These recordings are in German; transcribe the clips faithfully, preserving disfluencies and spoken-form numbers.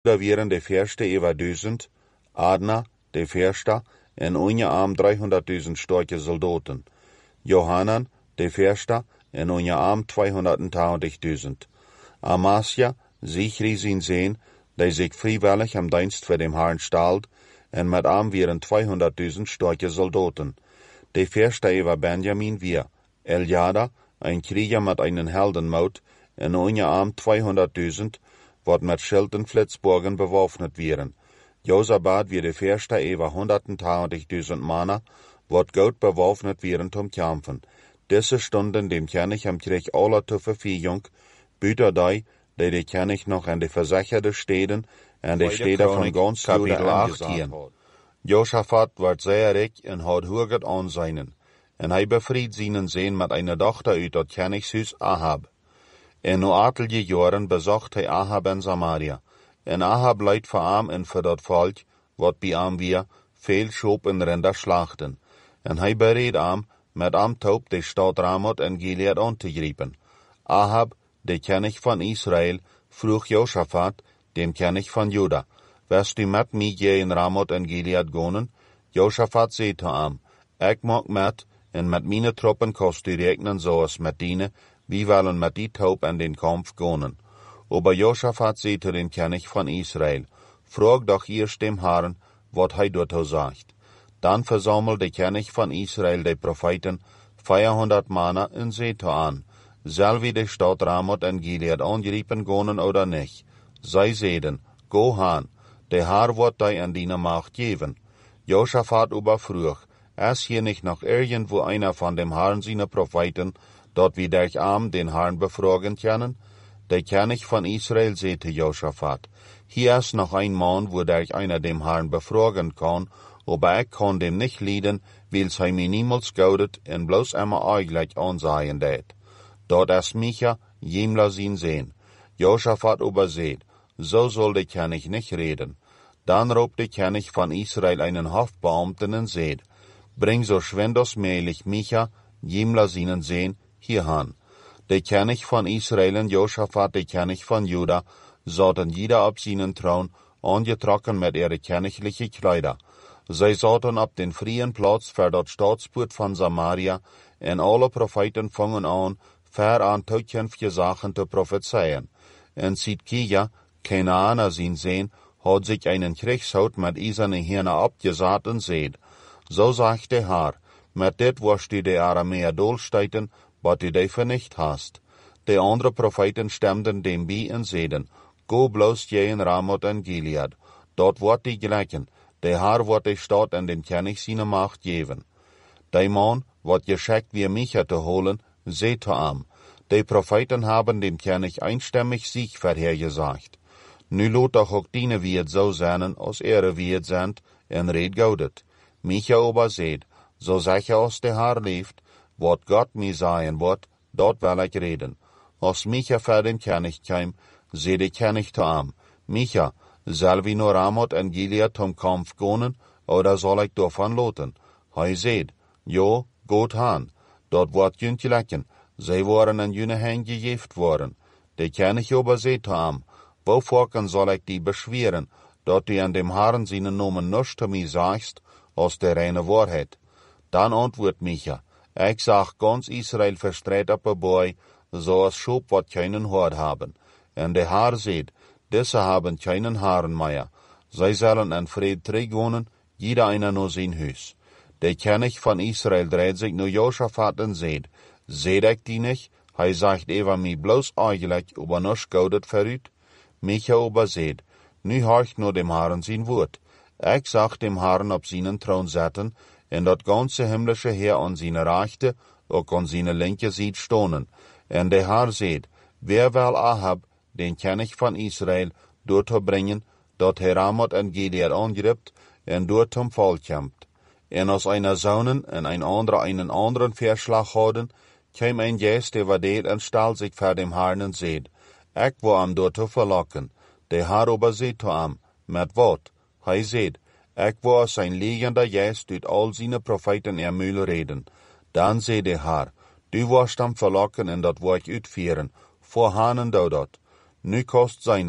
Da wären de Verste über duizend, Adna, de Verste, en unje arm driehonderdduizend starke Soldaten. Johanan, de Verste, en unje arm tweehonderdtwintigduizend. Amasia, Sichri zijn Seen, die sich freiwillig am Dienst für dem Herrn stalt, en mit arm wären zweihundertduizend starke Soldaten. De Verste über Benjamin wir, Eljada, ein Krieger mit einen Heldenmut, en unje arm zweihundertduizend, wat mit Schild und Flitzbogen bewaffnet wären. Josabad wie de Verste über hundertentwintigduizend Manner, wat gut bewaffnet wären zum Kämpfen. Diese stunden dem König am Krieg aller zur Verfügung, büter die, die de König noch an de versicherte Städten, an de Städte von ganz Juda angesagt hat. Josaphat wird sehr reich und hat hurget anseinen, en hij befried seinen Sehn mit einer Tochter uit dat Königshuis Ahab. En no atelige Jahren besucht hij Ahab in Samaria, en Ahab leidt voor arm en voor dat volk, wat bij am wir, veel Schop en Rinder schlachten. En hij bereed am, met am Taub de Stadt Ramoth en Gilead an te grijpen. Ahab, de König von Israel, vroeg Josaphat, dem König von Juda, wirst du met mij je in Ramoth en Gilead gonen? Josaphat zei te am, ik mag met, en met meine Truppen kost du rekenen zoals met diene, wie wollen met die Taub an den Kampf gonen. Aber Josaphat zei te den König von Israel, frag doch erst dem Herrn, wat hij dorto sagt. Dann versammelt der König von Israel die Propheten, vierhundert Manner, en zei te an, soll wie die Stadt Ramoth en Gilead angreifen gonen oder nicht? Zij zeiden, go han, der Herr wird dir an deine Macht geben. Josaphat überfrug, ist hier nicht noch irgendwo einer von dem Herrn seine Propheten, dort wie durch Arm den Herrn befragen können? Der König von Israel sagte Josaphat, hier ist noch ein Mann, wo durch einer dem Herrn befragen kann, aber ich kann dem nicht leiden, weil's er mir niemals gaudet und bloß immer eigentlich ansehen det. Dort ist Micha, jemla sin sehen. Josaphat überseht, so soll der König nicht reden. Dann robt der König von Israel einen Hofbeamten und seht, bring so schwindosmählich Micha, jemla sinen sehen, hierhan. Der König von Israel und Josaphat, der König von Juda, saßen jeder auf seinen Thron, angetrocken mit ihre königliche Kleider. Sie saßen auf den freien Platz für das Staatsbord von Samaria, und alle Propheten fangen an, fair an zukünftige Sachen zu prophezeien. Und Zidkia, Kanaaner sin sehen, hat sich einen Kriegshut mit eiserne Hirne abgesagt und seht. So sagt der Herr, mit dit wirst du die Aramäer dolsteiten, was du dafür nicht hast. Die andere Propheten stimmten dem bei und seiden, go bloß je in Ramoth en Gilead, dort wird die gleichen, der Herr wird die Stadt an den König seine Macht geben. Der Mann wird geschickt wie Micha zu holen, seht am. Die Propheten haben dem König einstimmig Sieg vorhergesagt. Nu lot doch auch diene wird so sein, als er wird sind, en red gaudet. Micha aber seht, so sicher als der Herr lebt, wat Gott mir sagen wird, dort will ich reden. Als Micha vor den König kam, seh der König zu am, Micha, soll wir nur Ramoth en Gilead zum Kampf gehen, oder soll ich davon loten? Hij seht, jo, gut han, dort wird jünt gelecken, sie waren in jüne Hand gejeft worden. Der König aber seht zu am, wovor soll ich die beschweren, dort du an dem Herrn seinen Namen nichts zu mir sagst, aus der reine Wahrheit. Dann antwortet Micha, ich sag ganz Israel verstreut auf ein Boy, so als Schub wat keinen Hort haben. Und der Herr seht, diese haben keinen Haaren mehr. Sie sollen in Fried wohnen, jeder einer nur sein Haus. Der König von Israel dreht sich nur Josaphat und seht, seht ich die nicht? Hij sagt über mir bloß eigentlich, aber nichts gaudet verrüht. Micha aber seht, nu horcht nur dem Herrn sein Wort. Ich sag dem Herrn auf seinen Thron setzen, und dat ganze himmlische Heer an seine rechte, auch an seine linke Seite stonen. Und der Herr seht, wer will Ahab, den König von Israel, dort bringen, dort er Ramoth en Gilead angreift, und dort zum Fall kämpft. Und aus einer Sohnen und ein anderer einen anderen Verschlag haben, käm ein Gäst, der wadet und stahl sich vor dem Herrn und seht, ich war am dort zu verlocken. Der Herr aber seht zu am, mit wat? Hij seht, ich war sein liegender Gäst, tut all seine Propheten er Müll reden. Dann seht der Herr, du warst am verlocken und dat war ich utführen, vor Hanen do dat. Nu kost seinen,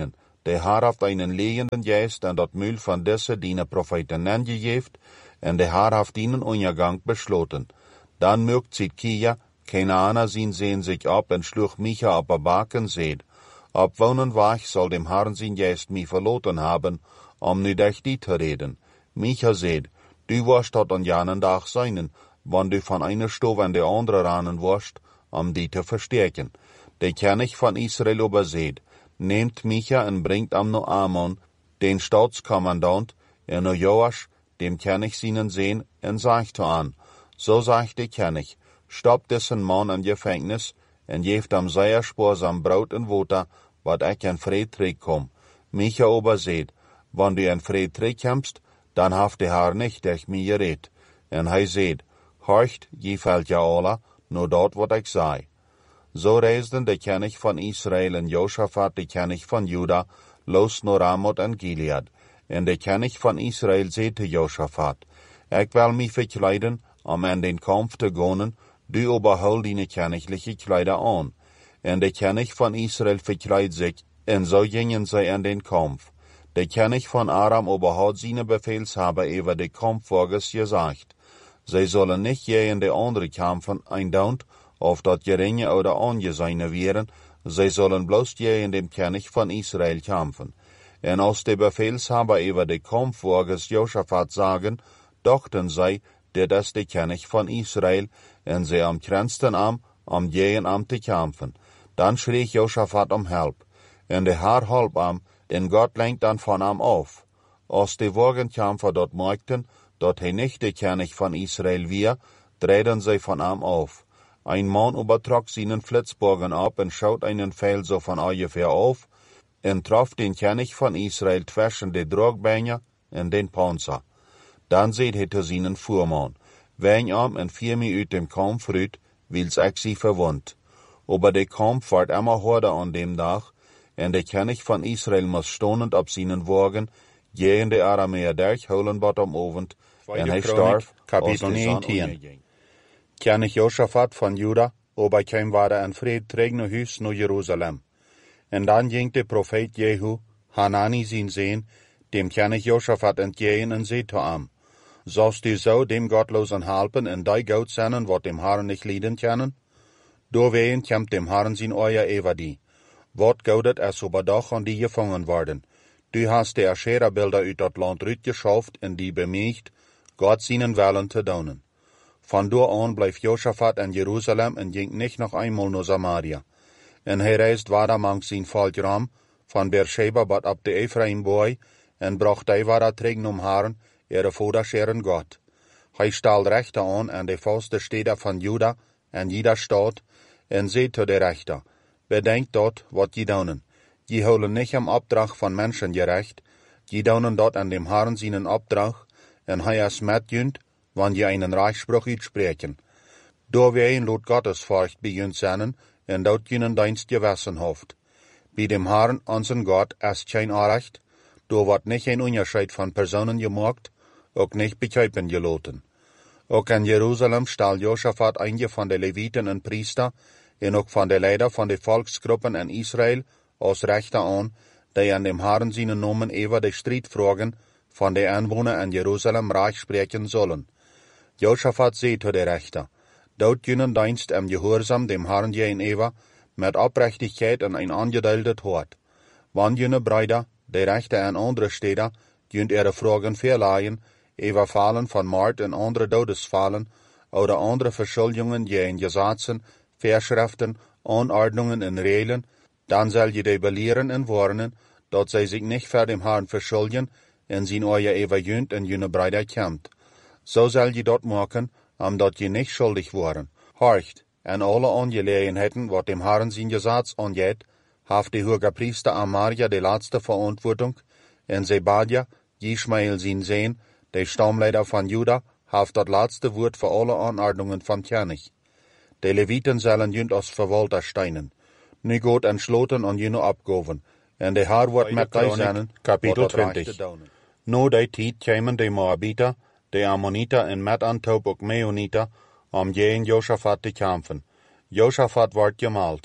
de haar haft einen leenden geest en dat mul van desse diene profeten aangegeven, en de haar haft ihnen Untergang besloten. Dan mögt Zidkia, Kenaana zien sehen sich ab en schluch Micha op a baken seed. Ab wonen wach soll dem Herrn sein Geist mich verloten haben, um nu durch die te reden. Micha seed, du warst dort an janen Tag seinen, wann du von einer Stove an der andere ranen warst, um die te verstärken. Der König von Israel überseht, nehmt Micha und bringt am no Amon, den Staatskommandant, en no Joasch, dem König seinen sehen, en sagt an. So sagt der König, stoppt dessen Mann an Gefängnis, en geeft am sehr sparsam Brot en Water, wat ich en Fried terugkom. Micha überseht, wann du en Fried terugkommst, dann haft der Herr nicht durch mich geredet. En hij seht, horcht, je fällt ja alle, nur dort wat ich sei. So reisden der König von Israel en Josaphat, der König von Juda, los naar Ramoth en Gilead. En der König von Israel seht zu Josaphat, ich will mich verkleiden, um an den Kampf zu gehen, du überhol deine königliche Kleider an. En der König von Israel verkleidet sich, en so gingen sie an den Kampf. Der König von Aram überhat seine Befehlshaber über den Kampf vorges gesagt. Sie sollen nicht je in der andere Kämpfen eindaunt, auf dat geringe oder angesehene wären, sie sollen bloß je in dem König von Israel kämpfen. En als der Befehlshaber über den Kampf vorges Josaphat sagen, dachten sie, der das der König von Israel, en sie am kränzten am, am jehen am te kämpfen. Dann schrie Josaphat um Help. En der Herr halb am, en Gott lenkt dann von am auf. Als die Wagenkämpfer dort merkten, dort he nicht der König von Israel wir, drehten sie von am auf. Ein Mann übertrug seinen Flitzbogen ab und schaut einen Pfeil so von ungefähr auf, en traf den König von Israel zwischen die Drogbeine en den Panzer. Dann seht he zu seinen Fuhrmann, wenn am en vier Minuten dem Kampf rüt, wills ich sie verwund. Aber der Kampf ward immer harder an dem Tag, en der König von Israel muss stonend ab seinen Wagen, gegen die Aramäer durchholen bot am Abend, en hij starb, Kapitel neunzehn. König Josaphat von Juda, aber kein war der en Fried träg no Hus no Jerusalem. En dann ging der Prophet Jehu, Hanani sin Sehn, dem König Josaphat entgegen en seht am. Sollst du so dem Gottlosen halpen en dei Gott sennen, wat dem Herrn nicht lieden können? Doorween kämmt dem Herrn sin euer Evadi. Wat goudet es aber doch an die gefangen worden. Du hast die Aschera-Bilder uit dat Land rütgeschafft en die bemiecht, Gott seinen Willen te donen. Von da an bleef Josaphat in Jerusalem en ging nicht noch einmal naar Samaria. En hij reist weiter mangs zijn volk ram, van Beersheba bat ab de Ephraim-boy, en bracht hij weiter tegen om Herren, ihre Vaterscheren Gott. Hij stahl Rechter an en de vaste Städte van Juda en jeder Stadt, en seht zu de Rechter, bedenkt dort, wat je donen. Je holen nicht am Abdrach von Menschen gerecht, je donen dort an dem Herrn seinen Abdrach, en hij es metjunt, wann je einen Reichspruch uitspreken. Doorween lot Gottesfurcht bij junt sennen, en dat junen dienst gewessen hoft. Bij dem Herrn, unseren Gott, ist kein Unrecht, do wordt nicht ein Unterschied von Personen gemacht, ook nicht bekijpen geloten. Ook in Jerusalem stahl Josaphat einige von de Leviten en Priester, en ook van de Leider van de Volksgruppen in Israel, als Rechter an, die an dem Herrn seinen Namen über de Striedfragen von de Einwohner in Jerusalem reich sprechen sollen. Josaphat seht zu de Rechter, dort junen dienst im Gehorsam dem Herrn gegenüber, mit Oprechtigkeit en ein angedeeldet Hort. Wann jene Brüder, de Rechter in andere Städte, junt ihre Fragen verleihen, über Fallen von Mord en andere Todesfallen, oder andere Verschuldungen gegen Gesetzen, Verschriften, Anordnungen en Regeln, dann soll je die belehren en warnen, dat zij sich nicht vor dem Herrn verschulden, en zijn euer Eva junt en jene Brüder kämmt. So soll je dort machen, am dat je nicht schuldig waren. Horcht, en alle Angelegenheiten, wat dem Herrn sein Gesetz angeht, haft die hoge Priester Amaria die letzte Verantwortung, en Zebadia, Ishmael sein Sohn, der Stammleiter von Juda, haft dat letzte Wort für alle Anordnungen vom König. Die Leviten sollen junt als Verwalter steinen. Nu Gott entschloten an jene abgoven, en de Herr wordt met die sennen, Kapitel zwanzig. No die tijd kwamen de Moabiter, de Ammoniter en met Antob ook Meoniter, om gegen Josaphat te kämpfen. Josaphat wordt gemalt.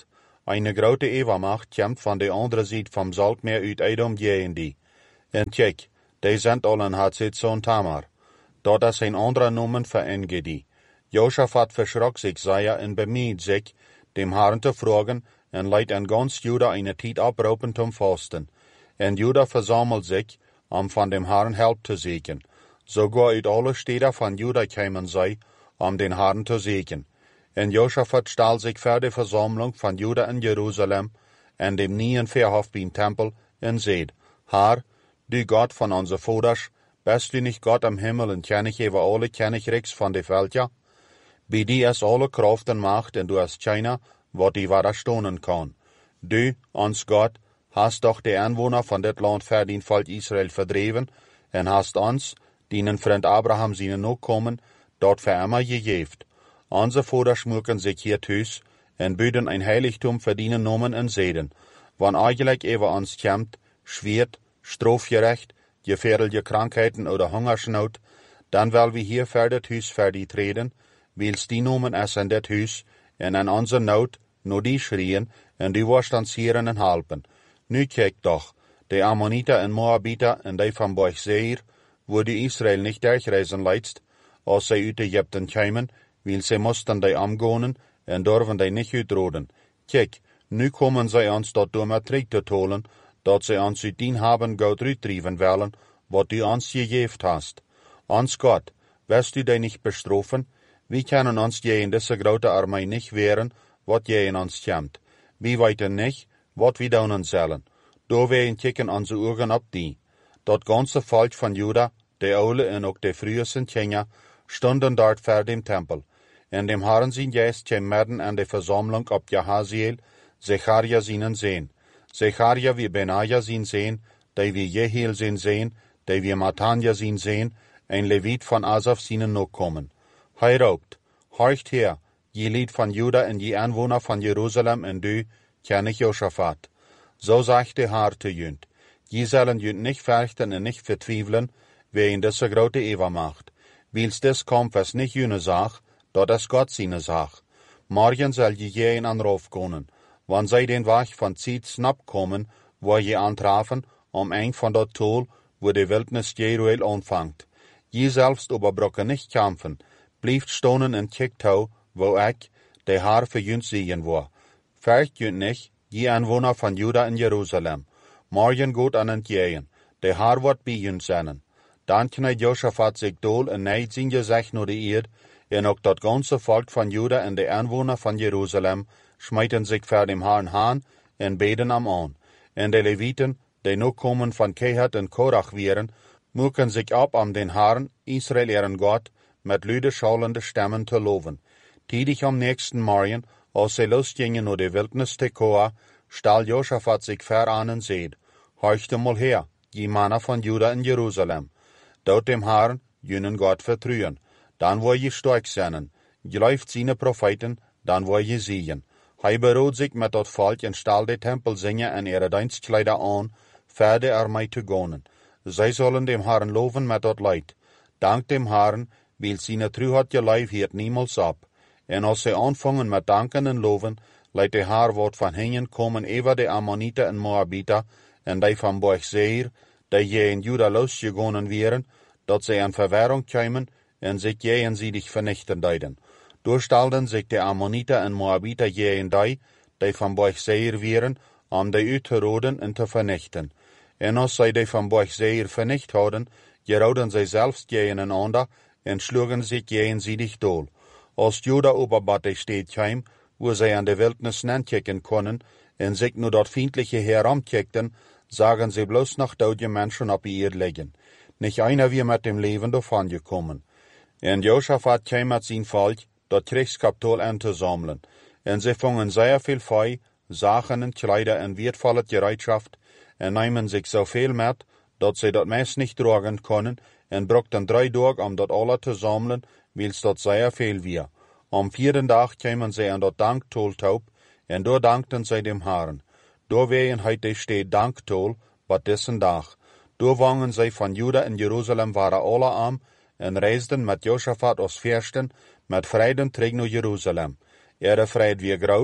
Eine grote Ewermacht komt van de andere zijde van Zaltmeer uit Edom jeen die. En kijk, die zijn allen had zit zo'n Tamar. Dat is een andere noemen voor Engedi. Josaphat verschrok zich zeer en bemied zich, dem Herrn te vragen, en leidt en ganz Juda eine tijd oproepen zum Fasten. En Juda versammelt zich, om van dem Herrn help te zoeken. Sogar uit alle steden van Juda kwamen zij, om den Herrn te zoeken. En Josaphat stal zich voor de versammlung van Juda in Jeruzalem, en dem nieuwen Verhof bij Tempel, en zeid, Herr, du Gott von onze vaders, bist du nicht Gott am Himmel en kennig over alle kennigrijks van de Veltja? Bij die is alle kracht en macht, en du hast China, wat die widerstonen kan. Du, ons Gott, hast doch de Einwohner van dit land voor den Volk Israel verdreven, en hast ons, dienen vriend Abraham zijn Nachkommen, dort für immer gegeven. Onze vaders moeken zich hier thuis, en buden ein heiligtum verdienen nomen en zeden, wann eigenlijk over ons komt, schwert, strafgerecht, gefährliche Krankheiten oder Hungersnot, dann will wir hier für das Haus für die treten, wils die nomen es in das Haus, en an onze Not, nur die schrien, en die wirst uns hieren en helpen. Nu kijk doch, de Ammoniter en Moabiter en die van Boich Seir, wo die Israel nicht durchreisen leidst, als zij uit Egypten kwamen, wils zij moesten die amgonen, en durven die nicht uitroden. Kijk, nu komen zij ons dat door met terug te tolen, dat zij ons uit dien haben goud uitdrieven willen, wat du ons gegeven hast. Ons Gott, wirst du die nicht bestrafen? Wie können uns je in diese grote Armee nicht wehren, wat je in ons komt? Wie weten nicht, wat wir doen sollen? Door wij kicken onze ogen op die. Dat ganze Volk van Juda, de oude en ook de frühesten Kinder, stonden dort vor dem Tempel. En dem Herrn zijn geest kwam midden aan de versammlung op Jahaziel, Zecharia zijn zeen. Zecharia wie Benaja zijn zeen, die wie Jehiel zijn zeen, die wie Matanja zijn zeen, een Levit van Asaf zijn Nachkommen. Hij roept, horcht her, je Lied van Juda en je Einwohner van Jeruzalem en du, König Josaphat. So sagt der Herr zu jünd, je sollen jünd nicht fürchten und nicht vertwiefeln, wer in diese grote Ewermacht. Wils des kommt, was nicht jüne Sach, dort ist Gott seine Sach. Morgen soll je je in Anruf kommen, wann sei den Wach von Ziet snap kommen, wo je antrafen, um eng von dort Tol, wo die Wildnis Jeruel anfangt. Je selbst überbrocke nicht kämpfen, blieft stonen in Kicktau, wo ich, der Herr für jünd sehen war. Fürcht jünd nicht, je Einwohner von Juda in Jerusalem. Morgen gut an entgehen, der Herr wird bei jünd sein. Dann kneit Josaphat sich dol en neid zijn gezicht naar de eerd, en ook dat ganze Volk van Juda en de Einwohner van Jerusalem schmeiten sich vor dem Herrn haan en beten am an. En de Leviten, die Nachkommen van Kehat en Korach wären, mucken sich ab am den Herrn, Israel ihren Gott, mit lüde schallende Stimmen zu loben. Tidig am nächsten Morgen, als sie losgingen naar de Wildnis Tekoa, stal Josaphat sich vor an en zeid, horchte mal her, je Männer von Juda in Jerusalem. Dort dem Herrn, jenen Gott vertrauen. Dann wo je stark sein. Geläuft seine Propheten, dann wo je siegen. Hij beroot sich mit dat Volk en stal de Tempelsinger en ihre Dienstkleider an, für de Armee zu gehen. Zij sollen dem Herrn loven mit dat Leid. Dank dem Herrn, weil seine Treuheit geleif hiert niemals ab. En als sie anfangen mit Danken en loven, leidt de Herr wat van hen komen over de Ammoniter en Moabiter, en die van Boich Seir, die je in Juda losgegangen wären, dat sie in Verwirrung kämen en sich jenseitig vernichten deiden. Durchstalden sich die Ammoniter en Moabiter je in die, die van Boich Seir wären, um die uitzuroden en te vernichten. En als sie die van Boich Seir vernicht hadden, gerouden sie selbst gegeneinander en schlugen sich jenseitig dool. Als Juda oberbad die Stadt kwam, wo sie an de Wildnis nankicken können, en sich nur dort feindliche heramkickten, sagen sie bloß noch deutsche Menschen auf ihr liegen. Nicht einer wie mit dem Leben davon gekommen. En Josaphat kam mit sein Volk, das Kriegskapital anzusammeln. En sie fangen sehr viel Feu, Sachen und Kleider und wertvolle Gereitschaft, en nehmen sich so viel mit, dass sie das meist nicht tragen können, en brauchten drei Tage, um das alle zu sammeln, weil's das sehr viel war. Am vierten Tag kamen sie an das Danktoltaub, en dort dankten sie dem Herrn. Door ween heute steht Danktol, wat dessen Tag. Door wangen sie von Juda in Jerusalem waren alle arm, en reisden mit Josaphat als Fürsten, mit Freuden terug naar Jerusalem. Ihre Freude wie groot,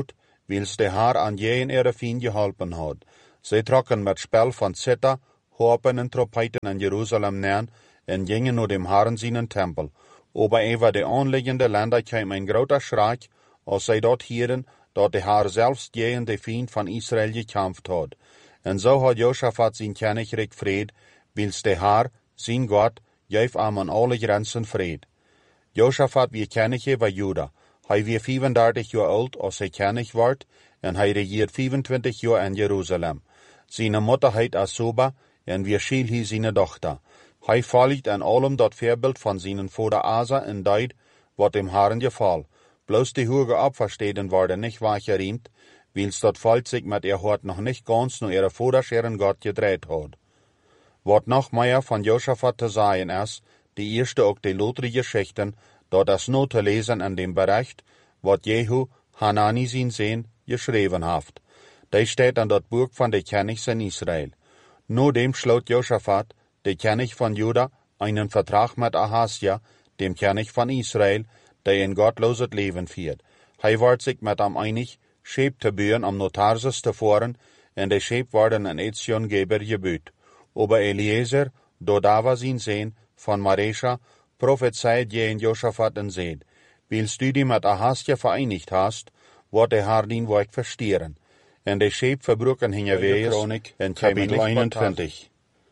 wils de haar aan jeen ihre Fien geholpen had. Zij trokken met spel van Zither, Harpen en Trompeten in Jeruzalem neer en gingen naar dem Herrn zijn tempel. Aber over de aanliggende landen kwam een groter schrik, als zij dort hieren, dat de Herr zelfs gegen de Fien van Israël gekämpft had. En zo had Josaphat zijn koninkrijk vrede, wils de Herr, zijn God, geef hem aan alle grenzen vrede. Josaphat wie koning over Juda. Hij wie vijfendertig jaar oud als hij koning wordt, en hij regiert vijfentwintig jaar in Jeruzalem. Zijn moeder heet Azuba, en wie schiel hij zijn dochter. Hij volgt aan allem dat voorbeeld van zijn vader Asa en deed, wat dem Herrn geval. Bloos die hoge Opfersteden worden niet weggeriemt, wils dat volk sich met ihr hart noch nicht ganz nur ihre Vaterscheren Gott gedreht hat. Wat noch mehr von Josaphat zu sagen ist, die erste auch die lotere Geschichten, dort das nur zu lesen in dem Bericht, wat Jehu, Hanani sein Sehn, geschrieben haft. Der steht in dat Buch von de Königs in Israel. Nur dem schloot Josaphat, der König von Juda, einen Vertrag mit Ahasja, dem König von Israel, der ein gottloses Leben führt. Hij wordt sich mit ihm einig, Scheep te buren om naar Tarsus te voeren, en de scheep worden een Etsiongeber gebüht. Aber Eliezer, Dodava zijn Sehn, von Maresha, prophezeit je in Josaphat en zeid, wils du die mit Ahasja vereinigt hast, wordt de Herr dien werk verstieren. En de scheep verbroken hingewees, in Kapitel eenentwintig.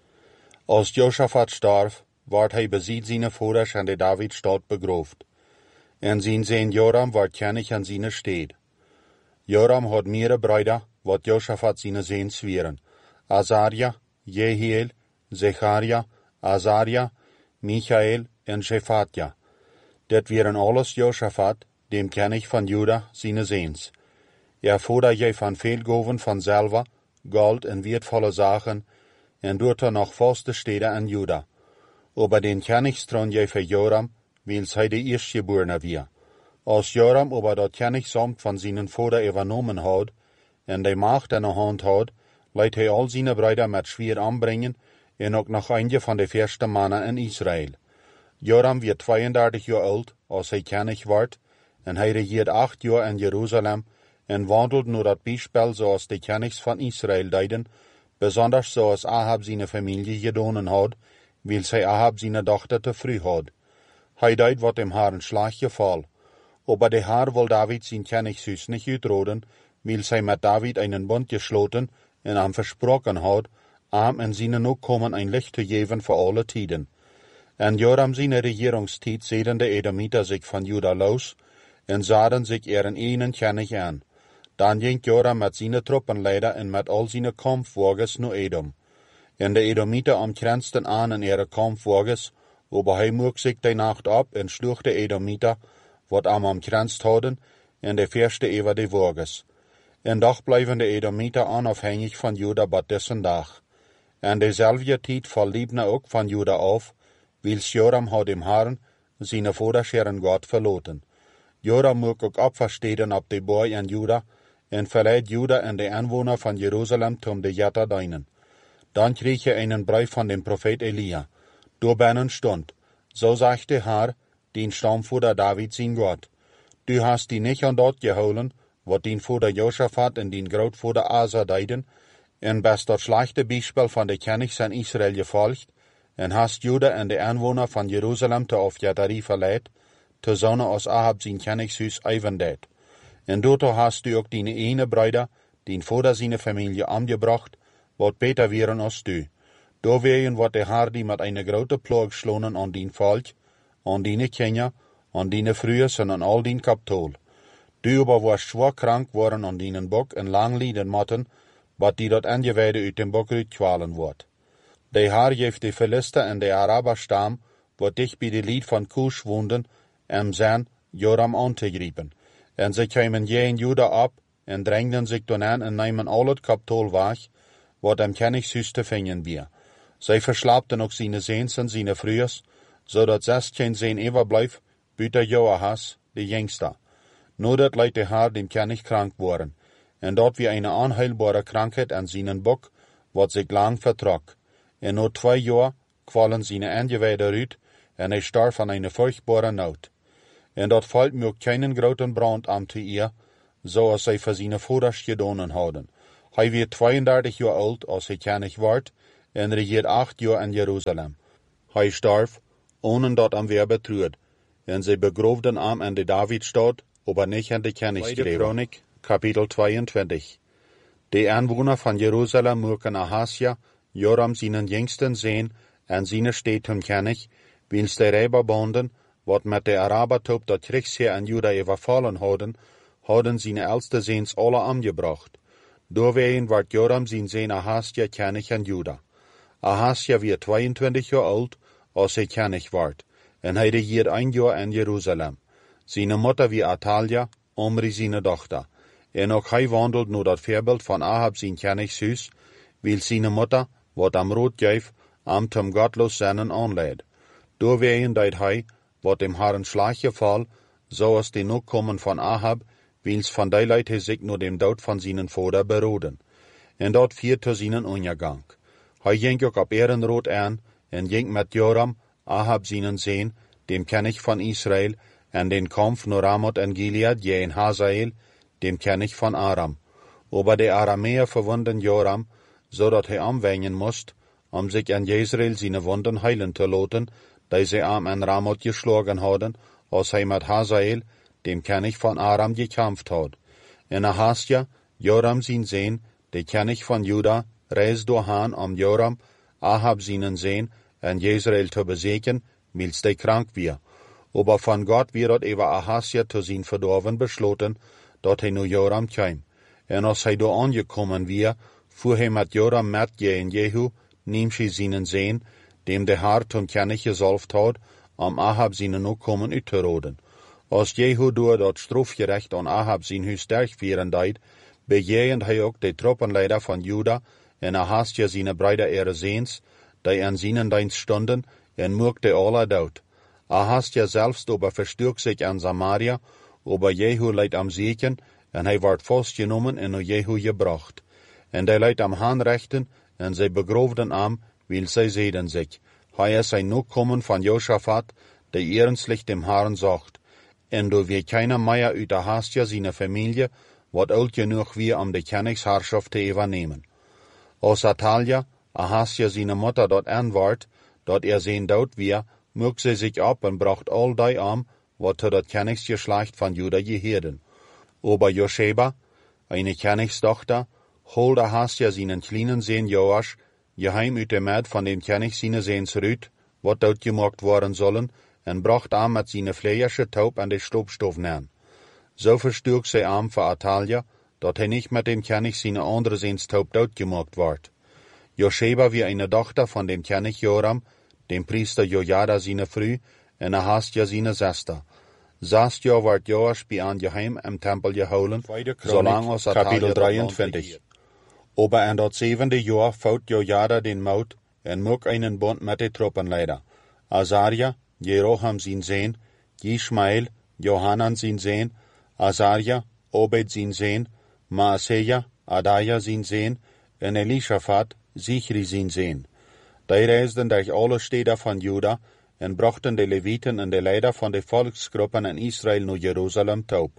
Als Josaphat starf, wordt hij beziet zijn vaders en de Davidstad begrooft. En zijn Sehn Joram wordt koning aan zijn steed. Joram had mehrere Brüder, wat Josaphat zijn Sehn zwieren. Azaria, Jehiel, Zecharia, Azaria, Michael en Shephatja. Dat waren alles Josaphat, dem König von Juda, zijn Sehns. Er vader je van veel goven van Silber, Gold en wertvolle Sachen, en doet er noch vaste Städte in Juda. Aber den Königstron je für Joram, wils hij de eerstgeborene weer. Als Joram aber dat Königsamt van zijn vader übernommen had, en de macht in de hand had, leidt hij al zijn Brüder met schwer aanbrengen, en ook nog einige van de eerste mannen in Israël. Joram werd tweeëndertig jaar oud, als hij koning werd, en hij regiert acht jaar in Jeruzalem, en wandelt naar dat Beispiel zoals de Königs van Israël deiden, besonders zoals Ahab zijn familie gedonen had, wils hij Ahab zijn dochter te früh had. Hij deed wat dem Herrn slag geval. Aber de Herr wil David zijn Königshuis nicht uitroden, wils hij met David einen Bund geschloten en hem versprochen had, am en zijn Nachkommen ein Licht te geven voor alle tiden. En Joram zijn regierungstijd zeden de Edomiter sich van Juda los, en zaden sich ihren einen König an. Dan ging Joram met zijn Truppenleider en met al zijn Kampfwagens naar Edom. En de Edomiter omgrenzten aan in ihre Kampfwagens, aber hij moog sich de Nacht ab en sloeg de Edomiter, wat am omgrenzt hadden, en de verste over de Wagens. En doch blijven de Edomiter onafhängig van Juda bat dessen dag. En dezelfde tijd verliebne ook van Juda af, wils Joram had dem Herrn, zijn vaderscheren God verloten. Joram moog ook opversteden op de boy in Juda, en verleidt Juda en de aanwoner van Jeruzalem tom de Jetta deinen. Dan kreeg je einen brief van dem Prophet Elia. Door binnen stond, so sagt de Herr, den Stammvater David zijn God. Du hast die nicht an dort geholen, wat den Vater Josaphat en den Grootvater Asa deiden, en best dat slechte Beispiel van de Königs in Israël gevolgd, en hast Juda en de aanwoner van Jeruzalem te Aufjatarie verleidt, te zonne als Ahab zijn Königshuis eivendeed. En doorto hast du ook die ene Brüder, den Vater zijn familie angebracht, wat beter wären als du. Do wegen wat de Herr die met eine grote ploeg schlonen an din Volk, an dine Kinder, an dine Frühes en an al din Kapitol. Du aber warst schwer krank worden an dinen Bock en lang lieden motten, wat die dat angeweide uit dem Bock uitkwalen wordt. De Herr geeft de Philister en de Araberstam, wat dicht bij de Lied van Kusch woonden, em zijn Joram aan te griepen. En ze kwamen je in Juda op, en drängden zich dan aan en nemen al het Kapitol weg, wat am Königshuis te vinden weer. Zij verslaapten ook zijn Sehns en zijn Frühes, zodat zestien Sehn overblijf, buiten Joahas, de jongste. Nu dat leidt de Herr dem König krank worden, en dat wie eine onheilbare krankheid aan zijn bok, wat zich lang vertrok. En na twee jaar kwallen zijn aangeweide uit, en hij starf aan eine furchtbare nood. En dat valt mir keinen groten brand am te ihr, zoals zij voor zijn voeders gedaan hadden. Hij werd tweeëndertig jaar oud als hij koning werd en regeerde acht jaar in Jeruzalem. Hij stierf, ohne dat hem weer betreurd, en zij begroefden hem in de Davidstad, aber nicht in de koningsgräber. Chronik, kapitel tweeëntwintig. De aanwoner van Jeruzalem mochten Ahasja, Joram zijn jongsten zoon en zijn stad hun koning, wils de rijberbanden, wat met de Arabertop dat Kriegsheer in Juda overvallen hadden, hadden zijn oudste zoons alle omgebracht. Doorwegen werd Joram zijn zoon Ahasja koning in Juda. Ahasja werd tweeëntwintig jaar oud als hij koning werd, en hij regeerde een jaar in Jeruzalem. Zijn moeder wie Atalja, Omri zijn dochter. En ook hij wandelt naar dat voorbeeld van Ahab zijn koningshuis, wil zijn moeder, wat am rood geef, am zum gottlos zijn aanleid. Doorwegen deed hij, wat dem Herren Schlaggeval, zoals de Nachkommen van Ahab, wils van die Leute zich naar dem dood van zijn vader beroden. En dat viert zu zijn ondergang. Hij ging ook op Ehrenrot aan, en ging met Joram, Ahab zijn zoon, dem koning van Israël, en den Kampf naar Ramoth en Gilead je in Hazael, dem koning van Aram. Aber de Arameer verwonden Joram, zodat hij omwengen moest, om zich in Jezreel zijn wonden heilen te laten, die ze am en Ramoth geschlagen hadden, als hij met Hazael, dem koning van Aram, gekämpft had. En Ahasja, Joram zijn zoon, de koning van Juda, reis doorhaan om Joram, Ahab zijn zoon, en Jezreel te bezeken, wils de krank weer. Aber von Gott wird dat über Ahasja zu sein verdorven besloten, dat hij naar Joram kwam. En als hij door aangekommen weer, fuhr hij met Joram met je en Jehu, Nimshi zijn zoon, dem de Herr zum koning gezalfd had, om Ahab zijn Nachkommen uit te roden. Als Jehu door dat strafgerecht aan Ahab zijn huis durchführen deed, bejegend hij ook de truppenleider van Juda en Ahasja zijn bruider ihre zoons, die aan zijn dienst stonden, en moekte alle dood. Ahasja selbst aber verstürkt sich an Samaria, aber Jehu leidt am Segen, en hij wordt vastgenomen en naar Jehu gebracht. En hij leidt am Haanrechten, en zij begroefden am, wil zij zeiden zich. Hij is ein Nachkommen van Josaphat, die ernstlich dem Herrn sagt. En door wie keiner mehr uit Ahasja seine Familie, wat oud genoeg wie om de koningsherrschaft te übernehmen. Als Atalja, Ahasja seine Mutter dort anwart, dat er zijn dood weer, moek ze zich op en bracht al die am, wat tot dat koningsgeslacht van Juda geheerden. Aber Josheba, eine Königstochter, holt Ahasja seinen kleinen Sohn Joasch, geheim uit de Maat van den König seine Sohns Rut, wat dort gemaakt worden sollen, en bracht am met seine vleersche Taub an de Stobstof aan. So verstürkt sie am für Atalja, dat hij nicht mit dem König seine andere Sohns Taub dort gemaakt wordt. Josheba wie eine Tochter von dem König Joram, dem Priester Jojada seine Früh, en Ahasja seine Schwester. Zes jaar werd Joasch bij aan geheim im Tempel gehouden, zolang als Kapitel drieëntwintig. Aber in dat zevende jaar fout Jojada den Mout en moek einen Bund met de Truppenleider. Azaria, Jeroham zijn zoon, Ishmael, Johanan zijn zoon, Azaria, Obed zijn zoon, Maaseja, Adaya zijn zoon, en Elishaphat, Zichri zijn zoon. Die reisden durch alle steden van Juda en brachten de Leviten en de leider van de volksgruppen in Israël naar Jeruzalem taub.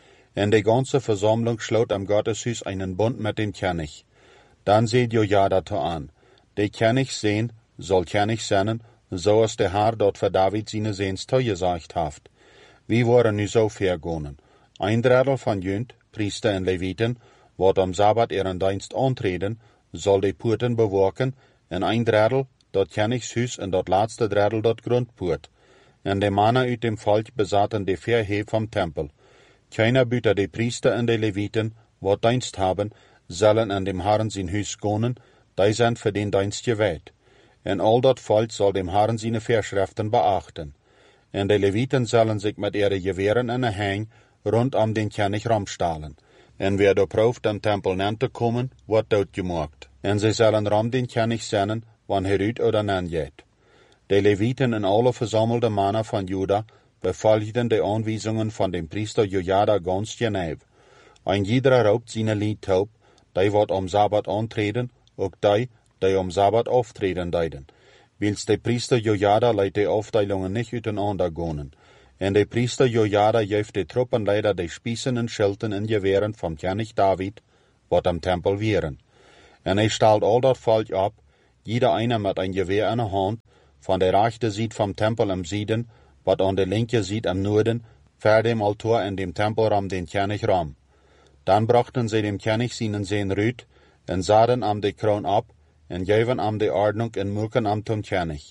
En de ganze Versammlung schloot am Gotteshuis einen Bund mit dem König. Dann seht Jojada to an. De König sehen soll König sein, so als der Herr dort für David seine Sehns toegesagt haft. Wie waren nu so vergonnen? Ein Drittel von Jünd, Priester en Leviten, wat am Sabbat ihren Dienst antreten, soll de Poorten bewaken, en ein Drittel dat Königshuis en dat laatste Drittel dat Grundpoort. En de mannen uit dem Volk bezaten de Verhee vom Tempel. Keiner büter de Priester en de Leviten, wat Dienst haben, sollen an dem Herrn sein Huis gonen, die sind für den Dienst gewählt. En al dat Volk soll dem Herrn seine Verschriften beachten. En de Leviten sollen sich mit ihren Gewehren en Hang rund um den König rumstahlen. En wer der Prof dem Tempel nennt te kommen, wordt doodgemaakt. En sie sollen ram den König zijn, wann er uit oder nan geht. De Leviten en alle versammelte Männer von Juda befolgten de Anweisungen von dem Priester Jojada ganz genau. Ein jeder raubt seine Lied taub, die wat am Sabbat antreten, ook die, die am Sabbat auftreten deiden. Wils de Priester Jojada leidt de Aufteilungen nicht uiteinander gonen. En de priester Jojada geeft de truppenleider de spießen en schilten en geweren vom König David, wat am Tempel wären. En hij stelt al dat volk op, jeder einer met een geweer in de hand, van de rechte ziet vom Tempel am Süden, wat an de linke ziet am Norden, ver dem Altar en dem Tempelraum den König ram. Dan brachten sie dem König seinen Sehn Rüt, en saden am de kroon ab, en geven am de ordnung en muken am zum König.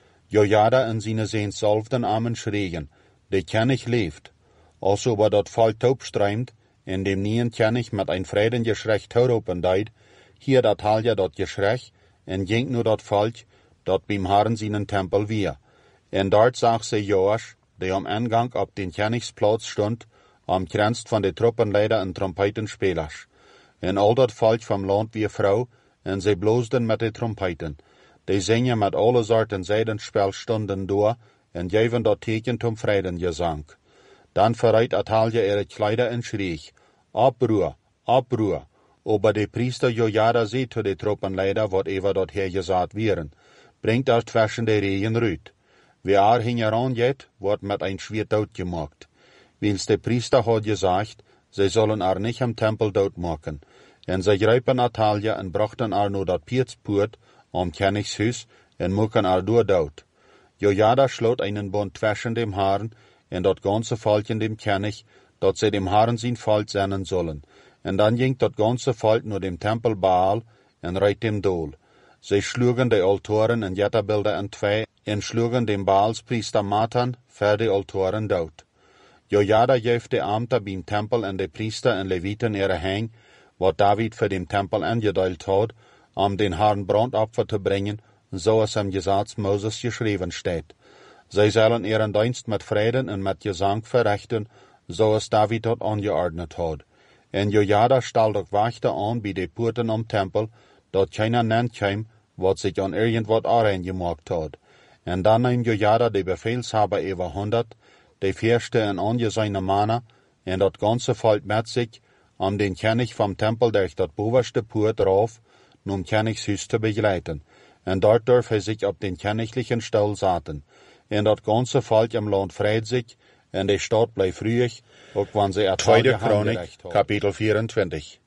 Jojada en seine Sehn salfden am en schrien, de König leeft. Also war dat volk taub streimt, en dem nien König met ein vreden geschrecht horopen deid, hier dat halja dat geschrech, en ging nu dat volk, dat beim Herren seinen Tempel wir. En dort zag sie Joasch, der am Eingang ab den Königsplatz stund, am grenst van de Truppenleider en Trompetenspelers. En al dat volk vom Land wie Frau, en sie bloosden met de Trompeten. Die zingen met alle soorten Zeidenspelstunden door, en geven dat teken zum Vredengesang. Dan verreit Atalja ihre Kleider en schrie, Abruhr, Abruhr. Aber de priester Jojada zei zu de Truppenleider, wat even dat her gesagt wären, bringt als zwischen de Regen rüt. Wer ar hingeran geht, wordt met ein Schwert dood gemaakt. Wils de priester had gesagt, sie sollen ar nicht am Tempel dood maken. En sie greipen Atalja en brachten ar no dat Piertspoort am Königshuis en moeken ar door dood. Jojada sloot einen Bund zwischen dem Herrn en dat ganze Volk in dem König, dat sie dem Herrn sein Volk sennen sollen. En dan ging dat ganze Volk nur dem Tempel Baal en reit dem Dol. Sie schlugen de Altoren en Jetterbilder in twee en schlugen dem Baalspriester Matan ver de Altoren dood. Jojada geeft de Amter beim Tempel en de Priester en Leviten ihre Hang, wat David für dem Tempel angedeilt had, um den Herrn Brandopfer zu bringen, so es im Gesetz Moses geschrieben steht. Sie sollen ihren Dienst mit Frieden und mit Gesang verrichten, so es David dort angeordnet hat. En Jojada stellt auch Wächter an bei de Porten am Tempel, dat keiner nennt keim, wat sich an irgendwas angemacht hat. En dann nahm Jojada de Befehlshaber über hundert, de Fürste en angesehene Männer, en dat ganze Volk mit sich, um den König vom Tempel durch dat bovenste Port rauf, um Königshuis zu begleiten. En dort darf er sich auf den königlichen Stuhl setzen. En dat ganze Volk im Land freut sich, en de Stadt bleibt ruhig, auch wenn sie Tweede Chronik, Kapitel vierundzwanzig.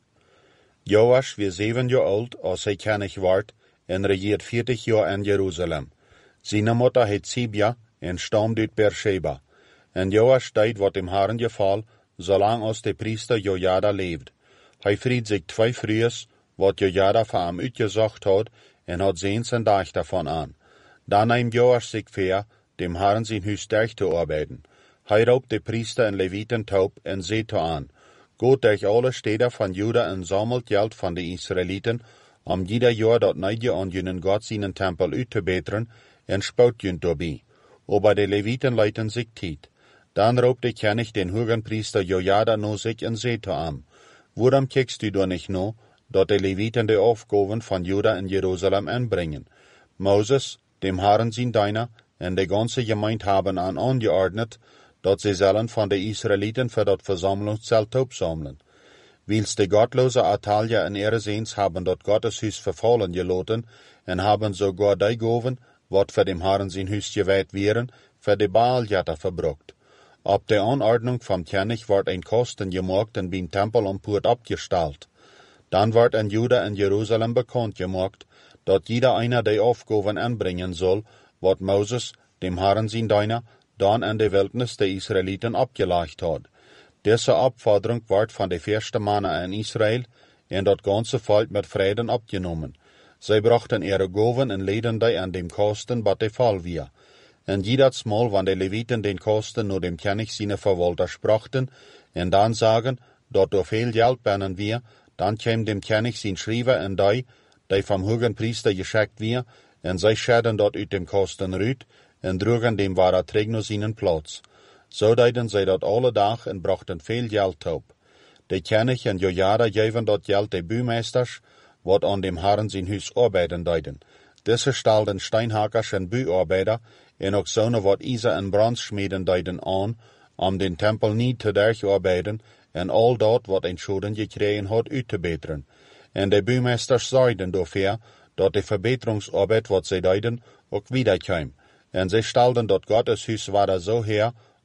Joasch wie zeven jaar alt als hij König ward, en regiert vierzig jaar in Jerusalem. Seine Mutter heet Sibia en stammt uit Beersheba. En Joasch deed wat dem Herrn geval, zolang als de priester Jojada leeft. Hij fried zich twee vrouwen, wat Jojada voor hem uitgezocht had, en had zeens en dag davon aan. Dan nahm Joasch zich voor, dem Herrn zijn huis durch te arbeiten. Hij roep de priester en Leviten taub en zei te aan, Gaat durch alle steden van Juda en sammelt geld van de Israëlieten, om jeder jaar dat neidje aan junen God zijn tempel uit te beteren, en spout jun daarbij. Aber de Leviten leiten zich tijd. Dan roept de König den hogen priester Jojada no zich en zei te aan, Waarom kijkst du da nicht no, dat de Leviten de Aufgaben van Juda in Jerusalem anbringen? Moses, dem Herrn zijn Diener, en de ganze Gemeinde haben an angeordnet, dat sie sollen von de Israeliten für dat Versammlungszelt aufsammeln. Wils de gottlose Atalja en ihre Sehns haben dat Gotteshuis verfallen gelaten, en haben sogar die Goven, wat für dem Herrn sein Huis geweiht wären, für de Baaljatter verbrucht. Ab der Anordnung vom König ward ein Kosten gemacht und beim Tempel am Port abgestellt. Dann ward in Juda und Jerusalem bekannt gemacht, dat jeder einer die Aufgaben anbringen soll, wat Moses, dem Herrn sein Diener, dann in der Wildnis der Israeliten abgelegt hat. Diese Abforderung ward von den ersten Männern in Israel und das ganze Volk mit Frieden abgenommen. Sie brachten ihre Gaben und leden die an dem Kosten, was der Fall war. Und jedes Mal, wenn die Leviten den Kosten nur dem König seine Verwalter sprachen, und dann sagen, dort durch viel Geld bennen wir, dann käme dem König sein Schreiber und die, die vom hohen Priester geschickt wir, und sie schäden dort uit dem Kosten rüt, und trugen dem wahrer Trägner seinen Platz. So deiden sie dort alle Tag und brachten viel Geld auf. Der König und Jojada gaven dort Geld den Bümeisters, wat an dem Herrn sein Huis arbeiten deiden. Diese stellten Steinhackers und Büarbeiter, en auch sonen wat Isa en Brandschmieden deiden an, um den Tempel nie te durcharbeiten, en all dort wat ein Schulden gekregen hat, uitzubeteren. En de Bümeisters sorgten dafür, dat de Verbesserungsarbeit, wat sie deiden, auch wiederkam. En sie stellten dort Gottes Huis wieder so her,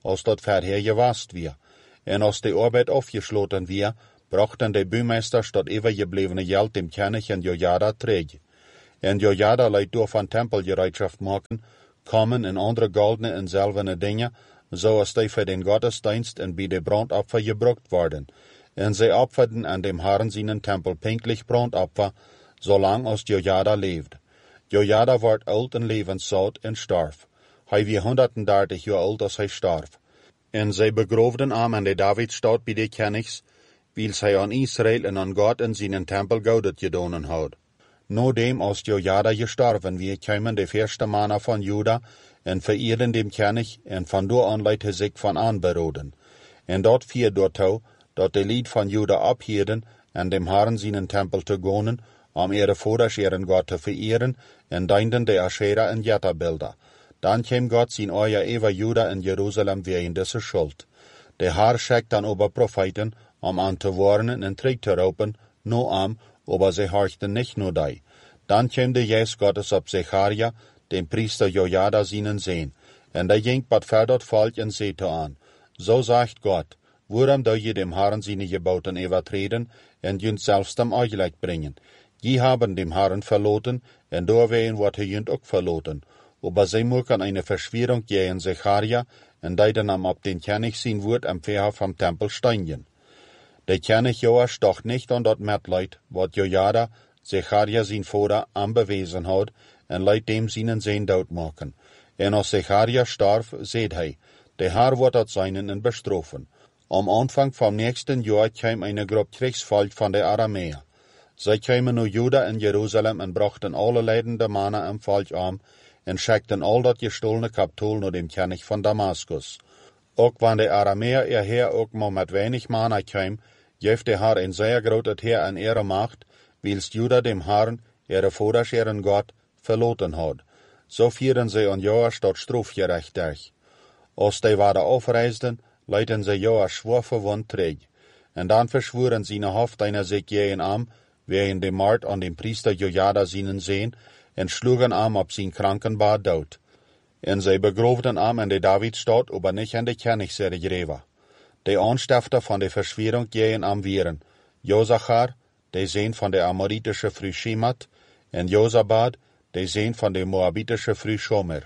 als dat verher gewast wir. En als de Arbeit aufgeschloten wir, brachten de Bümeisters dat übergebliebene Geld dem König en Jojada träg. En Jojada leidt door van tempelgereitschaft maken, kommen en andere goldene en zilverne dingen, zoals die voor den Gottesdienst en bij de brandopfer gebruikt worden. En zij opferden an dem Herrn seinen Tempel pinklich brandopfer, zolang als Jojada leefde. Jojada werd oud en levenszout en starf. Hij wie honderddertig jaar oud als hij starf. En zij begroofden hem aan de Davidstad bij de Königs, wils hij aan Israël en aan God in seinen Tempel goudet gedonen had. Nodem als Jojada gestorven wie, kwamen de eerste mannen van Juda en vereerden dem König en van door aan leidt hij zich van aanberoden. En dat vier doortou, dat de lied van Juda abhielden en dem Herrn seinen Tempel te gonen, om ihre Voders ihren Gott te verehren, en dienden de Aschera en Jetta-Bilder. Dan kwam Gott zijn oor over Juda en Jeruzalem wegen deze schuld. De Herr schickt dan over Propheten, om aan te warnen en terug te roepen, no am, aber sie horchten nicht nur die. Dan kwam de Geest Gottes op Zecharia, den Priester Jojada seinen Sehn, en der ging bat ver dat Volk en zete aan. So sagt Gott, waarom doe je dem Herrn seine Geboten übertreten, en junt selbst am Euchlecht bringen? Je haben dem Herrn verloten, en doorwegen wordt hij junt ook verloten. Aber sie mögen eine Verschwörung gegen Zecharia, en deiden am ab den König sein Wort am Verhaar vom Tempel steinigen. Der König Joas doch nicht an dat Mitleid, wat Jojada, Zecharia sein Vater, anbewiesen hat, en leidt dem seinen Sehn dood machen. En als Zecharia starf, seht hij, der Herr wird dat seinen en bestrafen. Am Anfang vom nächsten Jahr kam eine Gruppe Kriegsvolk von der Aramäer. Sie kamen nach Juda in Jerusalem en brachten alle leidende Männer am Volk an, en schickten all dat gestohlene Kapitol naar dem König von Damaskus. Ook wann der Aramäer ihr Heer ook mal mit wenig Männer kam, gef der Herr ein sehr großes Heer an ihre Macht, wils Juda dem Herrn, ihre Voders ihren Gott, verloten hat. So vieren sie an Joas dat strafgerecht durch. Als die waren aufreisden, leiten sie Joas schwor verwund träg. En dann verschwuren sie ne Hoft einer sich gegen am, wegen dem Mord an dem Priester Jojada seinen Sehn, en schlugen am op zijn krankenbad dood. En zij begroofden am in de Davidstad, aber nicht in de Königsserie Greva. De Anstifter von der Verschwörung gegen am wieren Josachar, de Sehn von der amoritische Früh Schemat, en Josabad, de Sehn von der moabitische Früh Schomer.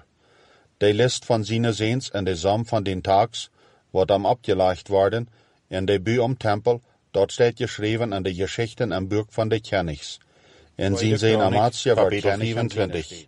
De List von seine Sehns en de Sam von den Tags, wat am abgelegt worden, en de Bü am Tempel, dort steht geschrieben an de Geschichten am Buch von de Königs. En zien zijn Amatia werd vijfentwintig.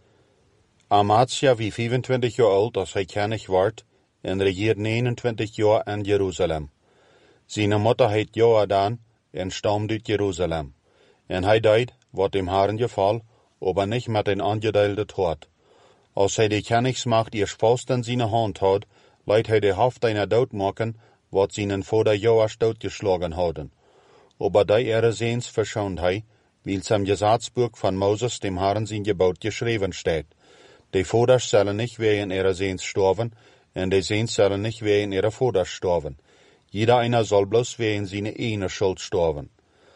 Amatia wie vijfentwintig jaar oud als hij König werd en regiert negenentwintig jaar in Jeruzalem. Zijn moeder heet Joadan en stammt uit Jeruzalem. En hij deed wat dem Herrn geval, aber nicht met een aangedeelde tod. Als hij de Königsmacht ihr Faust in seine Hand had, leidt hij de Haft einer dood maken, wat seinen Vater Joas doodgeschlagen hadden. Aber die ihre Sehns verschont hij, wils am Gesetzbuch von Moses dem Herrn sein Gebot geschrieben steht. Die Voders sollen nicht wegen ihrer Sehns sterben, und die Sehns sollen nicht wegen ihrer Voders sterben. Jeder einer soll bloß wegen seine eigene Schuld sterben.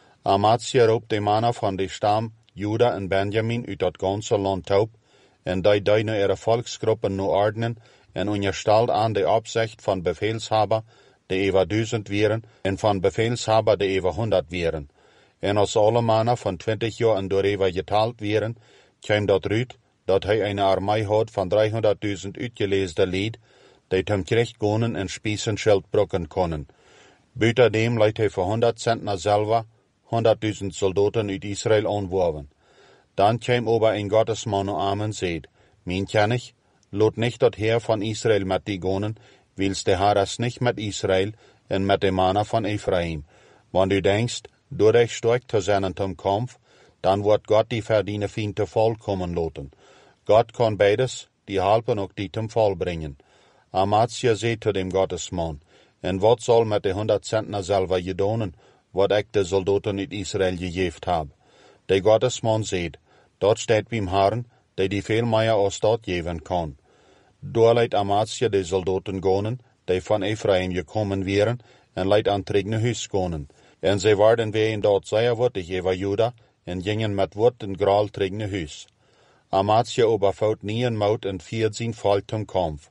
Amatia roept de Männer von de Stamm Juda en Benjamin uit dat ganze Land taub, en die die nu ihre Volksgruppen nu ordnen, en unterstellt an de Absicht von Befehlshaber, de über duizend wären, en von Befehlshaber de über hundert wären. En als alle Männer von twintig Jahren doorheen geteilt wären, kwam dat uit, dat hij eine Armee had van driehonderdduizend uitgeleesde lied, die hem kreeg gonen en Spiesenschild brucken konnen. Buiten dem leidt hij voor honderd Zentner selber honderdduizend Soldaten uit Israël aanworven. Dan kwam aber ein Gottesmann aan en zei, mijn König, lot nicht dat Heer van Israël met die gonen, wils de Herr es nicht met Israël en met de Männer van Ephraim. Want u denkst, door dich stark te zijn zum Kampf, dan wordt Gott die verdiene Feind te val kommen loten. Gott kann beides, die helpen ook die zum Fall bringen. Amatia zei zu dem Gottesmann, en wat soll met de honderd Zentner selber gedonen, wat ik de Soldaten uit Israël gegeven heb? De Gottesmann zei, dort steht beim Herrn, der die veel meer als dat geven kan. Door leidt Amatia de Soldaten gonen, die van Ephraim gekommen wären, en leidt aan het eigene huis gonen. En zij waren wegen dort zeer wurtig over Juda, en gingen met woord en graal tegen huis. Amatia oberfout nie een mout en viert zijn volk zum Kampf.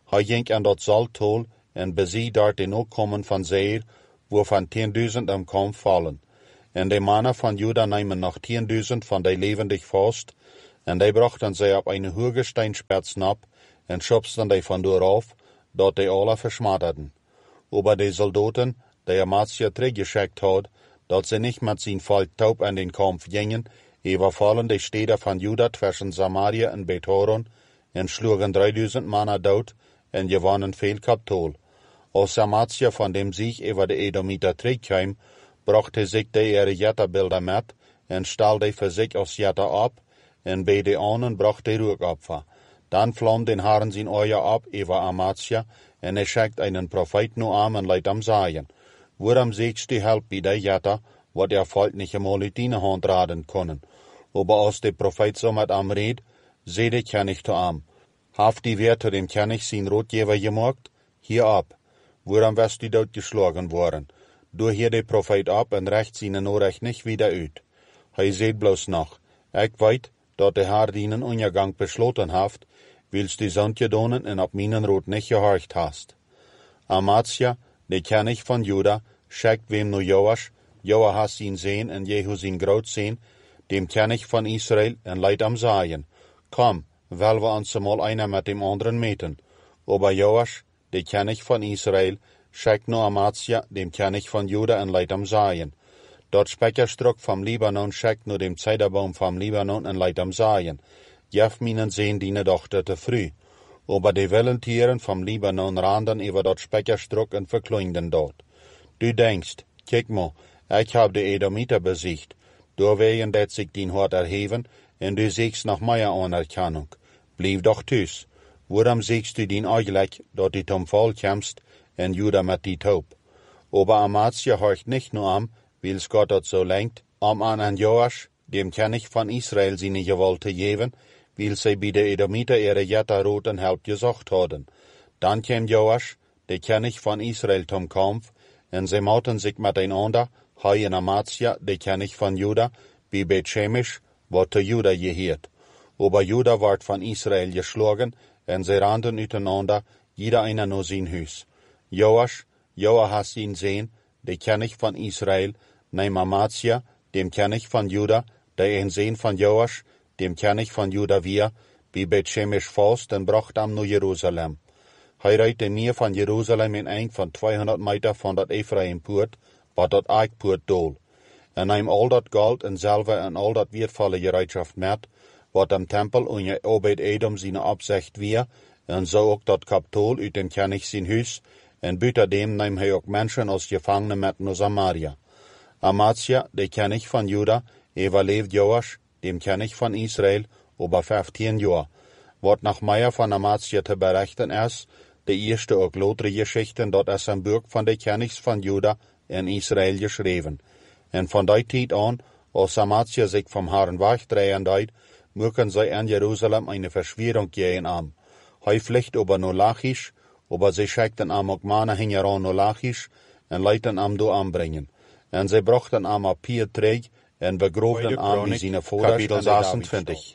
Hij ging aan dat zaltol en bezie daar den opkommen van Seir, waarvan tienduizend am Kampf vallen. En de mannen van Juda nemen nog tienduizend van die levendig vast, en die brachten sie op eine hoge Steinspitz ab, en schubsten die von dort auf, dort die alle verschmatterten. Aber die Soldaten, die Amaziah zurückgeschickt hat, dat sie nicht mit sein Volk taub an den Kampf gingen, überfallen die Städte von Juda zwischen Samaria und Bethoron, und schlugen dreitausend Männer tot, und gewannen viel Kapital. Als Amaziah von dem Sieg über die Edomiter zurückkam, brachte sich die ihre Jetterbilder mit, und stellte die für sich als Jetter ab, und bei den anderen brachte die Ruhopfer. Dann flamm den Herrn sein Euer ab über Amaziah, und er schickt einen Prophet nur an und leidt am Sagen. Warum siehst du halt bei der Jetter, wat er Volk nicht einmal in deine Hand raden können? Aber als der Prophet so mit am red, seh dich ja nicht zu am. Haft die Werte dem König sein Rotgeber gemacht? Hier ab. Warum wirst du dort geschlagen worden? Du hier der Prophet ab und recht seine Nachricht nicht wieder uit. Hij seht bloß noch, ich weet, dat der Herr deinen Untergang beschlossen haft, willst die Sand gedonen und ab meinen Rot nicht gehorcht hast. Amaziah, der König von Juda, schickt wem nur Joasch, Joahas ihn sehen und Jehu sein Graut sehen, dem König von Israel, und leid am Sagen. Komm, weil wir uns mal einer mit dem anderen meten. Aber Joasch, der König von Israel, schickt nur Amaziah, dem König von Juda, und leid am Sagen. Dort Speckerstruck vom Libanon schickt nur dem Zederbaum vom Libanon und leid am Sagen. Jef minen sehen die Tochter te früh. Aber die Willentieren vom Libanon randen über dort Speckerstruck und verklüngten dort. Du denkst, kick mal, ich hab die Edomiter besiegt. Du wegen dat sich din Hort erheben, und du siegst nach meiner Anerkennung. Blieb doch tüß. Warum siegst du din eigentlich, dat du zum Fall kämst, und Juda mit die taub? Aber Amaziah horcht nicht nur am, weil's Gott dort so lenkt, am an an Joasch, dem König von Israel seine Gewalt zu geben, weil sie bei der Edomiter ihre Jetterroten Help gesucht hatten. Dann kam Joasch, der König von Israel, zum Kampf, und sie mauten sich miteinander, hei und Amaziah, der König von Juda, bei Bethshemesh, wo zu Juda gehört. Aber Juda ward von Israel geschlagen, und sie rannten miteinander, jeder einer nur sein Haus. Joasch, Joahas ihn sehen, der König von Israel, nehm Amaziah, dem König von Juda, der ein Sehn von Joasch, dem König von Juda wir, bei Bethshemesh fast, und brachte am nur Jerusalem. Hij reite mir von Jerusalem in eng von zweihundert Meter von dat Ephraim-Poort, wat dat Eikpoort dol. En neem al dat Gold en Silber en al dat wertvolle Gereitschaft met, wat am Tempel unter Obed-Edom seine Absicht wir, en so ook dat Kapitol uit den König sein Hus, en buiten dem neem hij ook Menschen als Gefangene met naar Samaria. Amaziah, der König von Juda, überlebt Joasch, dem König von Israel, über fünfzehn Jahre. Wat nach Meier von Amaziah zu berichten ist, die erste auch lotere Geschichten, dort ist ein Buch von der Königs von Juda in Israel geschrieben. Und von der Zeit an, als Amaziah sich vom Herrn wegdrehen deut, mögen sie in Jerusalem eine Verschwörung gehen am. Hij pflicht über nur Lachisch, aber sie schickten am auch Männer hingeran nur Lachisch, und leiten am do anbringen. Und sie brachten am a Pier träg, und begrobten am wie seine Vorder Kapitel sechsundzwanzig.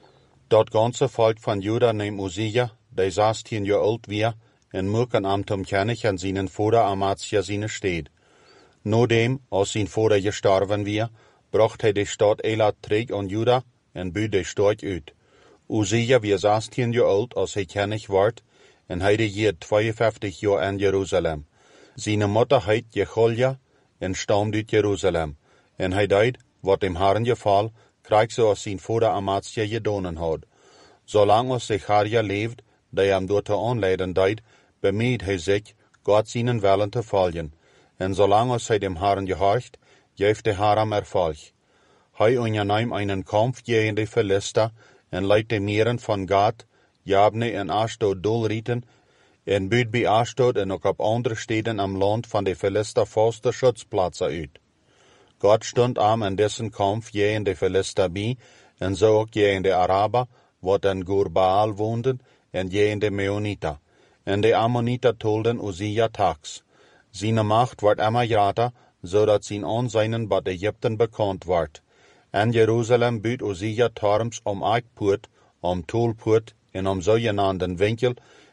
Dort ganze Volk von Juda nehm Uziah, der sechzehn Jahre alt wir, und mögen am zum König an seinen Vater Amaziah seine steht. Nur dem, als sein Vater gestorben wir, bracht er die Stadt Elat träg an Juda, und büht die Stadt ut. Uziah wir sechzehn Jahre alt, als er König ward, und heide hier zweiundfünfzig Jahre in Jerusalem. Seine Mutter heit Jecholja, und stammt uit Jerusalem. Und hij deed, wat dem Herrn gefall, krieg so als sein Vater Amaziah gedonen hat. Solange als Secharia lebt, der ihm dort anleiden deed, bemüht hij sich, Gott seinen Willen zu folgen. Und solange als hij dem Herrn gehorcht, geeft der Herr am Erfolg. Hij unternahm einen Kampf gegen die Philister, und leidt die Meeren von Gad, Jabne und Ashdod dolrieten, en buit bij Ashdod en ook op andere steden am Land van de Philister vaste Schutzplätze uit. Gott stund am in dessen Kampf gegen de Philister bij, en so ook gegen de Araber, wat in Gur-Baal woonden, en gegen de Meoniter. En de Ammoniter tolden Uziah tags. Seine Macht wordt immer größer, so dat sein Ansehen bei Ägypten bekannt wordt. In Jerusalem buit Uziah Turms om Eikpoort, om Tolpoort en om sogenannten Winkel,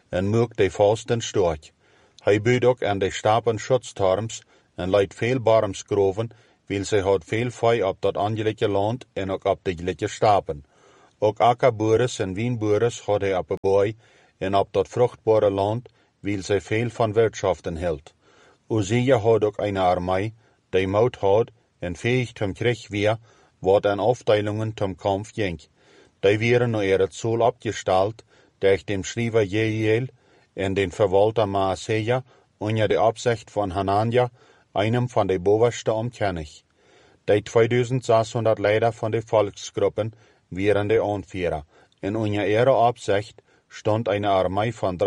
en murk de fasten storch. Hij buurt ook aan de stapen schutztorms en leidt veel barmsgroven, wil zij had veel vee op dat angelijke land en ook op de gelijke stapen. Ook akkerboeres en wienboeres had hij op een boy en op dat vruchtbare land, wil zij veel van wirtschaften hield. Uzia had ook een armee, die moed had en fähig zum Krieg weer, wat aan afdelingen zum Kampf ging. Die wären nur ihre Zoll abgestalt, durch dem Schreiber Jehiel en den Verwalter Maaseja unter der Absicht von Hanania, einem von den Boversten am König. Die zweitausendsechshonderd Leiter von den Volksgruppen wären die Anführer. In unter ihrer Absicht stand eine Armee von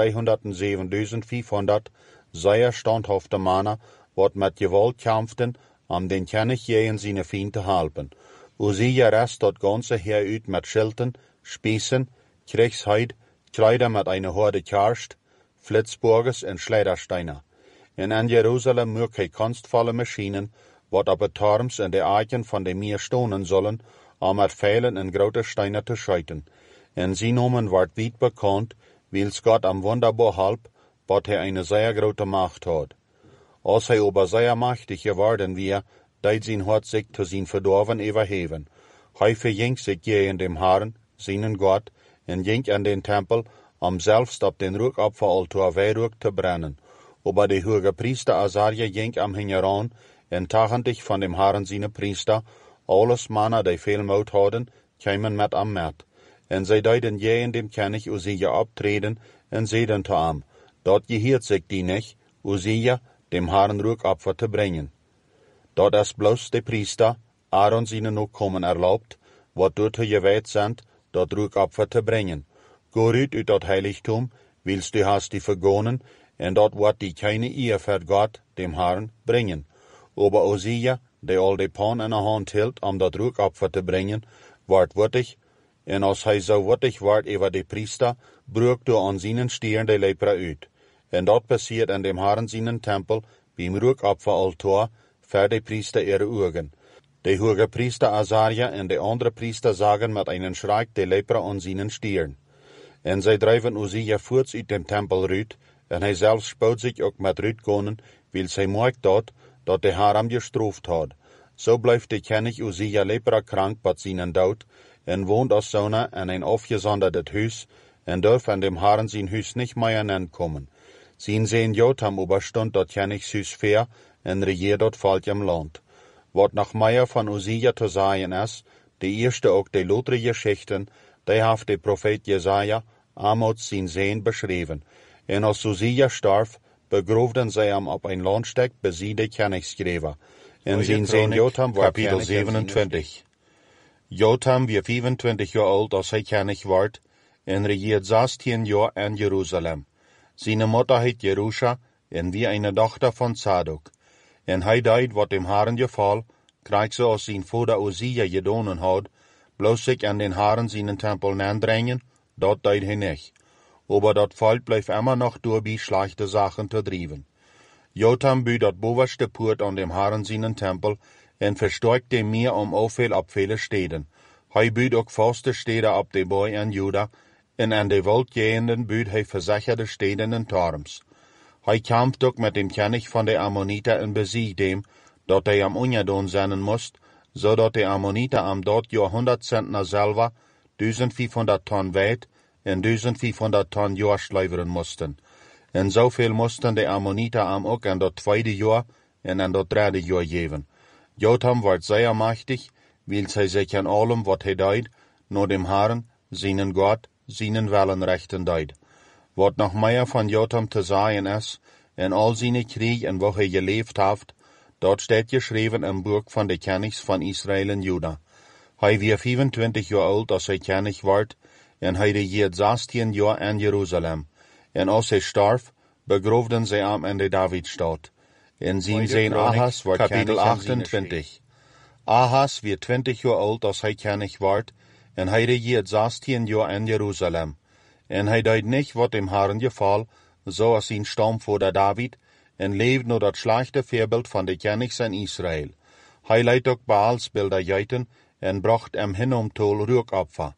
dreihundertsiebentausendfünfhundert sehr standhafte Männer, wat mit Gewalt kämpften, um den König gegen seine Feinde halten. Uzia rest dat ganze Heer uit mit Schilden, Spießen, Kriegsheid, Kleider mit einer Horde Karst, Flitzburgers en Schleudersteiner. En in Jerusalem mög hij kunstvolle Maschinen, wat op het Torms en de Eichen van de Meer stonen zullen, om met Pfeilen en grote Steine te schieten. En zijn namen wordt weit bekannt, wils Gott am wunderbar halb, wat hij eine sehr grote Macht hat. Als hij aber sehr machtig geworden wir, deed zijn hart zich zu zijn verdorven überheben. Hij verging zich gegen dem Herrn, seinen Gott, en ging an den Tempel, um selbst op den Rückopferaltar Weihrauch zu brennen. Aber der hohe Priester Asaria ging am Hingeran, en tachendig von dem Herrn seine Priester, alles Männer, die viel Mut hadden, kämen mit am Met. En zij deiden gegen dem König Uzia abtreten, en zeiden zu ihm, dort gehiert sich die nicht, Uzia, dem Herrn Rückopfer zu bringen. Dort ist bloß der Priester, Aaron seine Nachkommen erlaubt, wat dort geweiht sind, dort Rückopfer zu bringen. Gorüt uit dat Heiligtum, willst du hast die vergonnen, en dort wird die keine Ehe für Gott, dem Herrn, bringen. Aber Uzia, der all die Pan in der Hand hielt, um dort Rückopfer zu bringen, ward wurtig, en als hij so wurtig ward über die Priester, brug du an seinen Stieren die Lepra uit. En dort passiert in dem Herrn seinen Tempel, beim Rückopferaltar, für die Priester ihre Augen. Der hohe Priester Asaria und die andere Priester sagen mit einem Schrei die Lepra an seinen Stieren. En zij drijven Uzia voort uit dem Tempel rüt, en hij zelf spoot zich ook met rüt konen, wil zij merkt dat, dat de Herr hem gestraft had. So blijft de König Uzia lepra krank bij zijn dood, en woont als zoner in een afgezonderdet huis, en durf an dem Herrn zijn huis nicht mehr nankommen. Zijn zeen Jotham überstund dat Königshuis fair, en regiert dat volk im Land. Wat noch mehr von Uzia zu sagen ist, die erste auch die lotre Geschichten, die hat der Prophet Jesaja Amos sein Sehen beschrieben. En als Uzia starb, begrofden sie ihm auf ein Landsteck bei sie die Königsgräber. En sein Sehen Jotham war Kapitel siebenundzwanzig. Jotham war vierundzwanzig Jahre alt, als hij König ward, en regiert zestien Jahre in Jerusalem. Seine Mutter heet Jerusha, en wie eine Tochter von Zadok. En hij deed wat dem Herrn geval, kreeg ze als zijn vader Uzia gedonen had, bloos zich an den Herrn seinen Tempel nandrängen, dat deed hij nicht. Aber dat Volk bleef immer noch durch schlechte Sachen zu driven. Jotham büht dat bovenste Poort an dem Herrn seinen Tempel, en verstärkte mehr um aufviel op viele Städten. Hij büht ook vaste Städte op de Boy in Juda, en an de Woldgehenden büht hij versicherte Städten en Torms. Hij kämpft ook met dem König von de Ammoniter en besiegt dem, dat hij am ungedon zijn moest, zodat de Ammoniter am dort Jahr honderd Zentner Silber, vierzehnhonderd Tonnen Weit en vierzehnhonderd Tonnen Jorsch leveren moesten. En zoveel moesten de Ammoniter am ook in dat tweede Jahr en in dat derde Jahr geven. Jotham werd sehr machtig, wil hij zich in allem wat hij deed, nur dem Herrn, seinen Gott, seinen Willen rechten deed. Wat noch mehr von Jotham zu sagen ist, in all seine Krieg en wo hij geleefd heeft, dort steht geschrieben im Buch von de Königs von Israel en Juda. Hij war vierundzwanzig Jahre alt, als hij König werd, en hij regiert zestien Jahre in Jerusalem. En als hij starb, begrofden zij hem in de Davidstad. En zijn Sehen Ahas werd Kapitel achtentwintig. Ahas war twintig Jahre alt, als hij König werd, en hij regiert zestien Jahre in Jerusalem. En hij deed nicht, wat dem Herrn geval, so als zijn stamvader David, en leefde naar dat slechte voorbeeld van de Königs in Israel. Hij leidt ook Baalsbilder geiten, en bracht hem hin om tol Rückopfer.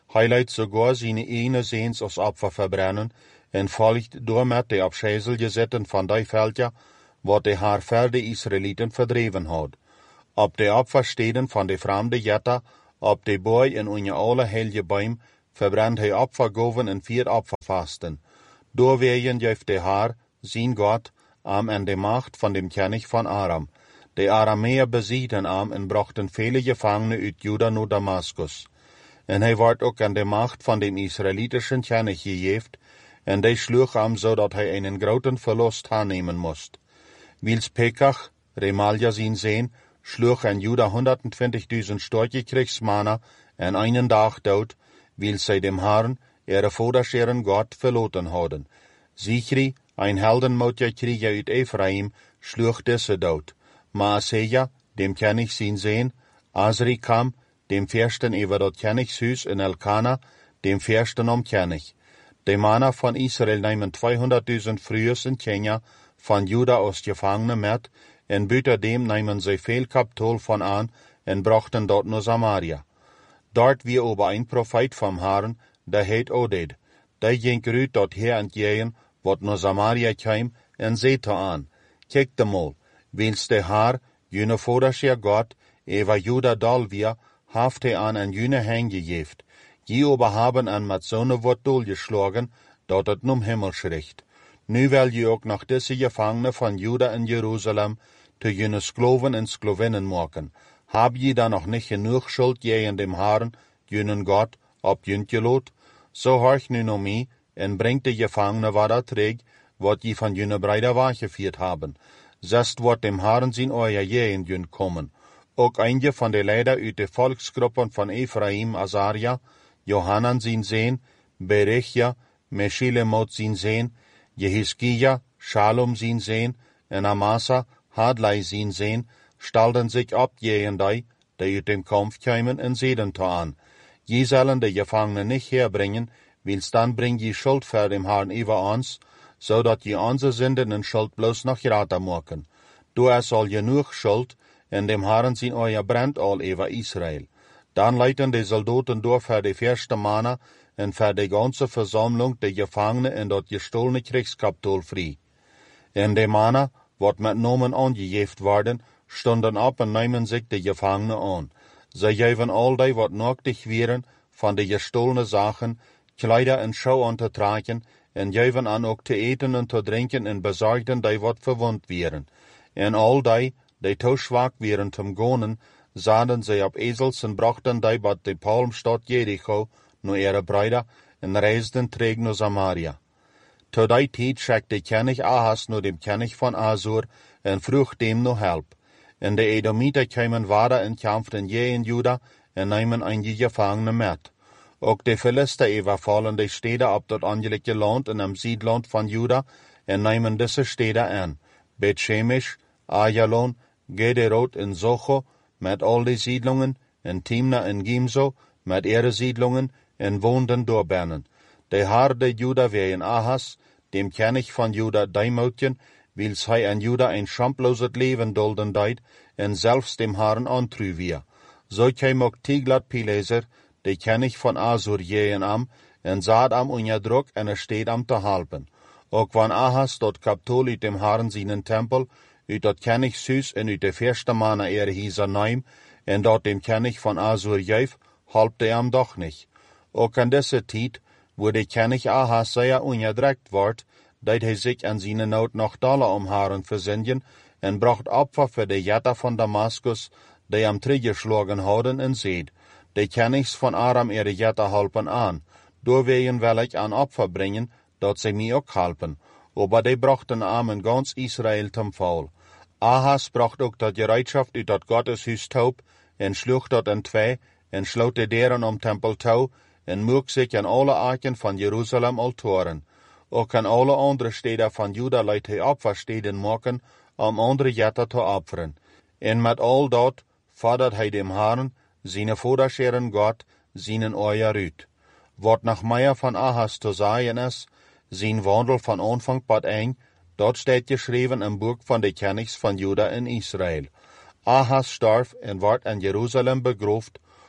Hij leidt sogar zijn ene Seens als Opfer verbrennen en volgt door met de afschezelje zetten van die veldja, wat de haar verde Israëlieten verdreven had. Op de opfersteden van de vreemde jetta, op de boy en onder alle heilige boom, verbrennt hij opfergoven en vier opferfasten. Doorwegen geeft de haar, zijn God, am en de macht van dem König van Aram. De Arameer besiegten am en brachten vele Gefangene uit Juda naar Damaskus. En hij wordt ook aan de macht van dem Israelitischen König gegeven, en die sloeg am zodat hij een groten verlust aannemen moest. Wils Pekach, Remalia zijn zeen, sloeg aan Juda honderdtwintigduizend storche Kriegsmannen en einen dag dood, wils zij dem Herrn, ihre Vorderscheren Gott, verloten hadden. Zichri, ein heldenmotiger Krieger uit Ephraim, sloeg deze dood. Maaseja, dem König zijn zeen, Azrikam, dem Fürsten über dat Königshuis in Elkana, dem Fürsten om König. De Männer von Israel nehmen zweihunderttausend Frühes in Kenia von Juda aus Gefangene mit, en buiten dem nehmen sie veel Kapitol von an en brachten dort naar Samaria. Dort wie aber ein Prophet vom Herrn, der heet Oded. Der ging uit dort her entgegen, wat naar Samaria kwam, en zette an. Kijk de mal, wils de Haar, jene Vorderscher Gott, eva Juda dalvia, haft hij an en jene hängegeeft. Die aber haben an met zo'n wat dolgeschlagen, dat het num Himmel schricht. Nu wil je ook nog deze Gefangene van Juda en Jeruzalem te jene Skloven en Sklovinnen maken. Hab je dan nog niet genoeg schuld je dem Herrn, jenen Gott, op juntje lot? So horch nu no mij, en brengt de Gefangene wat dat terug, wat je van jene Breider weggevierd haben. Zest wordt dem Herrn zijn euer jeen jün kommen. Ook eindje van de leider uit de volksgruppen van Ephraim, Azaria, Johanan zijn zeen, Berechia, Meshilemot zijn zeen, Jehiskia, Shalom zijn zeen, en Amasa, Hadlai zijn zeen, stalden zich op jeen die, die uit dem Kampf kwamen en zeden te aan. Je zullen de Gefangenen niet herbringen, wils dan bring je schuld voor dem Herrn über ons, zodat je onze zinden en schuld bloos nog grater maken. Du es al genoeg schuld, en dem Herrn zijn euer brand al über Israel. Dan leiten de soldaten door voor de eerste Männer en voor de ganze Versammlung de Gefangenen en dat gestohlene Kriegskapitol vrij. En de Männer, wat met nomen aangegeven worden, stonden op en nemen zich de Gefangenen aan. Zij geven al die wat nodig waren van de gestohlene Sachen, Kleider en Schau aan te tragen, en geven aan ook te eten en te drinken en bezorgden die wat verwond waren. En al die, die te zwak waren zum Gonen, zaden zij op ezels en brachten die bij de Palmstad Jericho naar ihre Brüder en reisden terug naar Samaria. Zu die tijd schickt de König Ahas naar dem König van Asur en vroeg dem nog help. En de Edomiter kwamen wader en kämpften je in Juda en nemen einige Gefangene met. Ook de Philister überfallen de steden op dat angelikte land en am Siedland van Juda en nemen deze steden aan. Bet-Shemesh, Ajalon, Gederot en Socho, met al die Siedlungen, en Timna en Gimzo, met ihre Siedlungen, en woonden doorbannen. De harde Juda wegen Ahas, dem König van Juda deimoutjen, wils hij aan Juda een schamploses leven dulden deed, en zelfs dem Herrn antru weer. Zo kwam ook Tiglat-Pileser, de König van Asur, jeen am, en zat am onder druk en er steed am te helpen. Ook van Ahas dat Kapitol uit dem Herrn zijn tempel, uit dat Königshuis en uit de eerste Männer er hieser neem, en dat dem König van Asur geef, halpte hem doch niet. Ook aan deze tijd, wo de König Ahas zeer onderdrukt wordt, deed hij zich aan zijn nood nog dollar om Herren verzinnen, en bracht opfer voor de Jetta van Damaskus, die hem teruggeslagen hadden en zeid, de Königs van Aram ihre Jetta helpen aan, doorwegen wil ik aan opfer brengen, dat zij mij ook helpen. Aber die brachten am in ganz Israel zum Fall. Ahas bracht ook dat gereedschap uit dat Gotteshuis taub, en sloeg dat in twee, en sloot de deuren om tempel touw, en moek zich aan alle arken van Jeruzalem altoren. Ook aan alle andere steden van Juda liet hij opfersteden maken, om andere Jetta te offeren. En met al dat fordert hij dem Herrn, zijn Vorderscheren Gott, zijn euer uit. Wat nog meer van Ahas te zeggen is, zijn wandel van aanvang tot eind, dat staat geschreven im boek van de Königs van Juda en Israel. Ahas starf en wordt in Jeruzalem begroefd,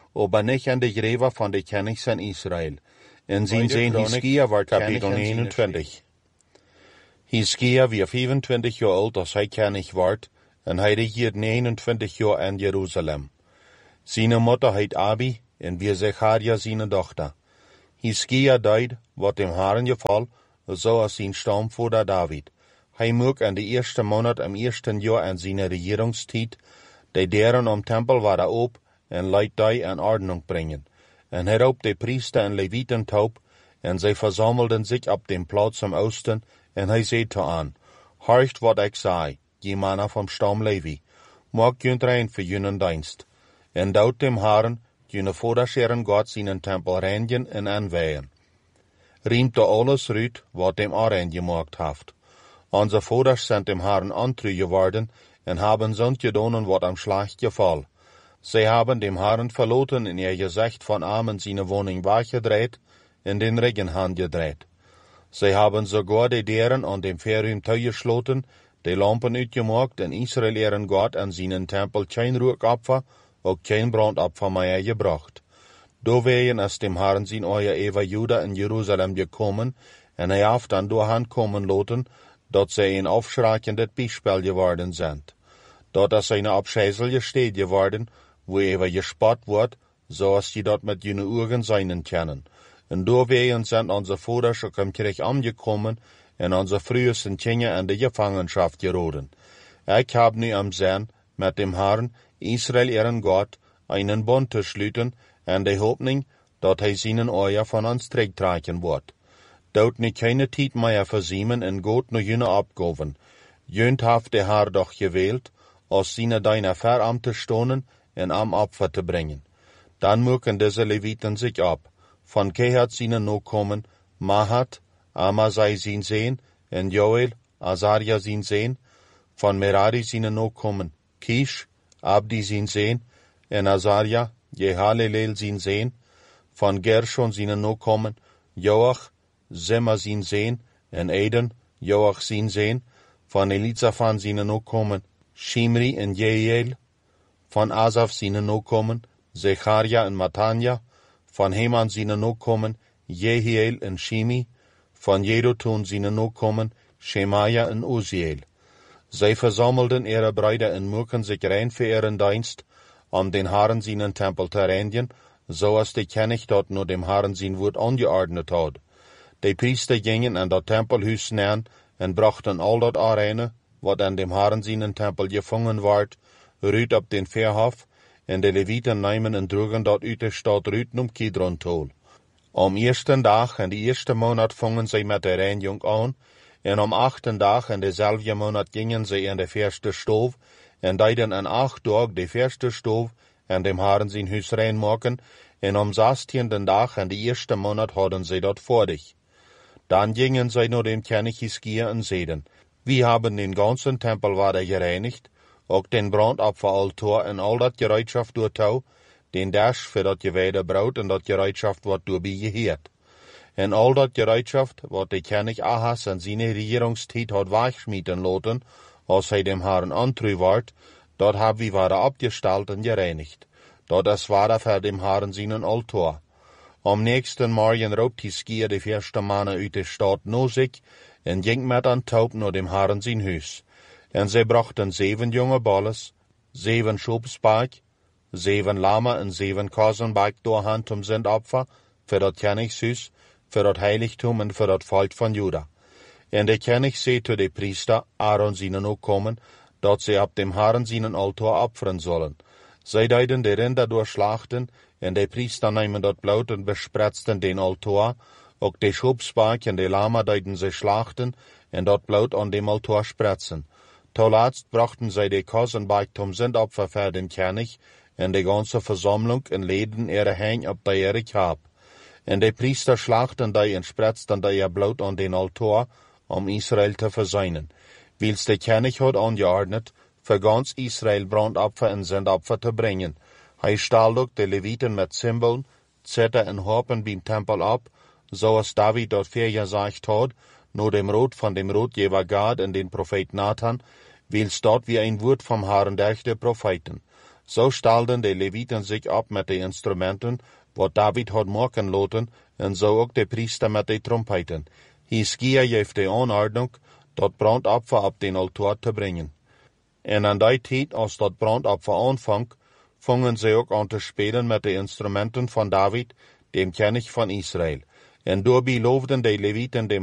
aber nicht an die Gräber von den Königs in Israel. In zijn zijn Hiskia war Kapitel neunundzwanzig. Hiskia wie vierundzwanzig jaar oud als hij König ward, en hij regiert neunundzwanzig jaar in Jerusalem. Seine Mutter heet Abi, en wie Zecharia seine Tochter. Hiskia deed, wat dem Herrn geval, so als zijn stamvader David. Hij mocht in de eerste maand im eersten jaar in zijn Regierungstijd, de deren om Tempel waren op, en leidt die in Ordnung bringen. En hierop de Priester en Leviten taub, en zij versammelden zich op dem Platz im Osten, en hij zei te aan, horcht wat ik zei, je mannen vom Stamm Levi, maak junt rein für junen dienst. En dout dem Herrn, june Vaderscheren Gott seinen Tempel reinigen en aanweihen. Riemt er alles ruit, wat dem Arein gemaakt haft. Onze Vaders sind dem Herrn antru geworden, en haben sonst gedonen wat am Schlag gefall. Sie haben dem Herrn verloten in ihr Gesicht von Amen seine Wohnung wachgedreht, in den Regenhahn gedreht. Sie haben sogar die deren an dem Ferium geschloten, die Lampen uitgemaakt in Israel ihren Gott an seinen Tempel kein Ruhopfer, auch kein Brandopfer mehr gebracht. Doweien ist dem Herrn sein euer Eva Juda in Jerusalem gekommen, en er haft dann durchhand kommen loten, dat sie ein aufschreckendes Beispiel geworden sind. Dort ist eine abscheuliche Stätte geworden, wo Eva gespott wird, so als die dort mit jene Augen sein können. Und doweien sind unsere Väter schon im Krieg angekommen, und unsere frühesten Kinder in die Gefangenschaft geraten. Ich hab nu am Sinn, mit dem Herrn, Israel ihren Gott, einen Bund zu schließen, in der Hoffnung, dat hij seinen Euer von uns trägtragen wird. Dort nicht keine Zeit mehr versiemen in Gott nur jene Abgaben. Jönt haft der Herr doch gewählt, aus seine deiner Veramte stonen, en am Opfer zu bringen. Dann mögen diese Leviten sich ab. Von Kehat seine Nachkommen, Mahat, Amasai sin Sehen, en Joel, Azaria sin Sehen, von Merari seine Nachkommen, Kish, Abdi sin Sehen, en Azaria, Jehalelel sin Sehen, von Gershon seine Nachkommen, Joach, Zimmer sin Sehen, en Eden, Joach sin Sehen, von Elizaphan seine Nachkommen, Shimri en Jeiel, von Asaf seine Nachkommen, Zecharia en Matanja, von Heman seine Nachkommen, Jehiel en Shimi, von Jedutun seine Nachkommen, Shemaja en Uziel. Sie versammelten ihre Brüder und mögen sich rein für ihren Dienst, um den Herrn seinen Tempel zu reinigen, so als die König dort nur dem Herrn sein Wort angeordnet hat. Die Priester gingen an das Tempelhus nähen und brachten all das Areine, was an dem Herrn seinen Tempel gefangen ward, rüt ab den Verhof, und die Leviten nehmen und trugen dort uit der Stadt Rüten um Kidron tol. Am ersten Tag in die erste Monat fangen sie mit der Reinigung an, und am achten Tag in derselben Monat gingen sie in der erste Stof, und deiden an acht Tag die erste Stof, und dem Herrn sein Hus reinmachen, und am sechzehnten Tag in die erste Monat hatten sie dort fertig. Dann gingen sie nur dem König Hiskia und seiden, wir haben den ganzen Tempel weiter gereinigt, auch den Brandopferaltar und all dat Gereitschaft durchtau, den Dasch für dat geweide Braut und dat Gereitschaft wat durbei gehört. En all dat Gereitschaft, wat der König Ahas in seine Regierungszeit hat wegschmieden lassen, als hij dem Herrn antru ward, dat hab wir weiter abgestellt und gereinigt. Dat es weiter für dem Herrn seinen Altar. Am nächsten Morgen raubt Hiskia die erste Männer uit der Stadt no sich, en ging mit an Taub nur dem Herrn sein Hus. En sie brachten sieben junge Balles, sieben Schubsberg, sieben Lama und sieben Kasenberg durchhand zum Sündopfer, für das Königshus, für das Heiligtum und für das Volk von Juda. En der König sei zu den Priester, Aaron seinen Nachkommen, dat sie ab dem Herrn seinen Altar opfern sollen. Sie deiden die Rinder durchschlachten, en die Priester nehmen dort Blut und bespritzten den Altar, auch die Schubsberg und die Lama deiden sie schlachten, en dort Blut an dem Altar spritzen. Zuletzt brachten sie die Kasenberg zum Sündopfer für den König, en die ganze Versammlung und leden ihre Hände ab der ihre Kap. En die Priester schlachten die und spritzten die ihr Blut an den Altar, um Israel zu versöhnen. Wils der König hat angeordnet, für ganz Israel Brandopfer und Sündopfer zu bringen. Er stahl auch die Leviten mit Zimbeln, Zither und Harpen beim Tempel ab, so als David dort vier gesagt hat, nur dem Rot von dem Rotgeber Gad und den Prophet Nathan, wils dort wie ein Wort vom Herrn durch die Propheten. So stelden de Leviten sich ab met de instrumenten, wat David had maken laten, en zo ook de priester met de trompeten. Hiskia geeft de aanordnung, dat brandopfer op den altaar te brengen. En aan die tijd, als dat brandopfer aanvangt, fangen ze ook aan te spelen met de instrumenten van David, dem König van Israël. En daarbij loofden de Leviten dem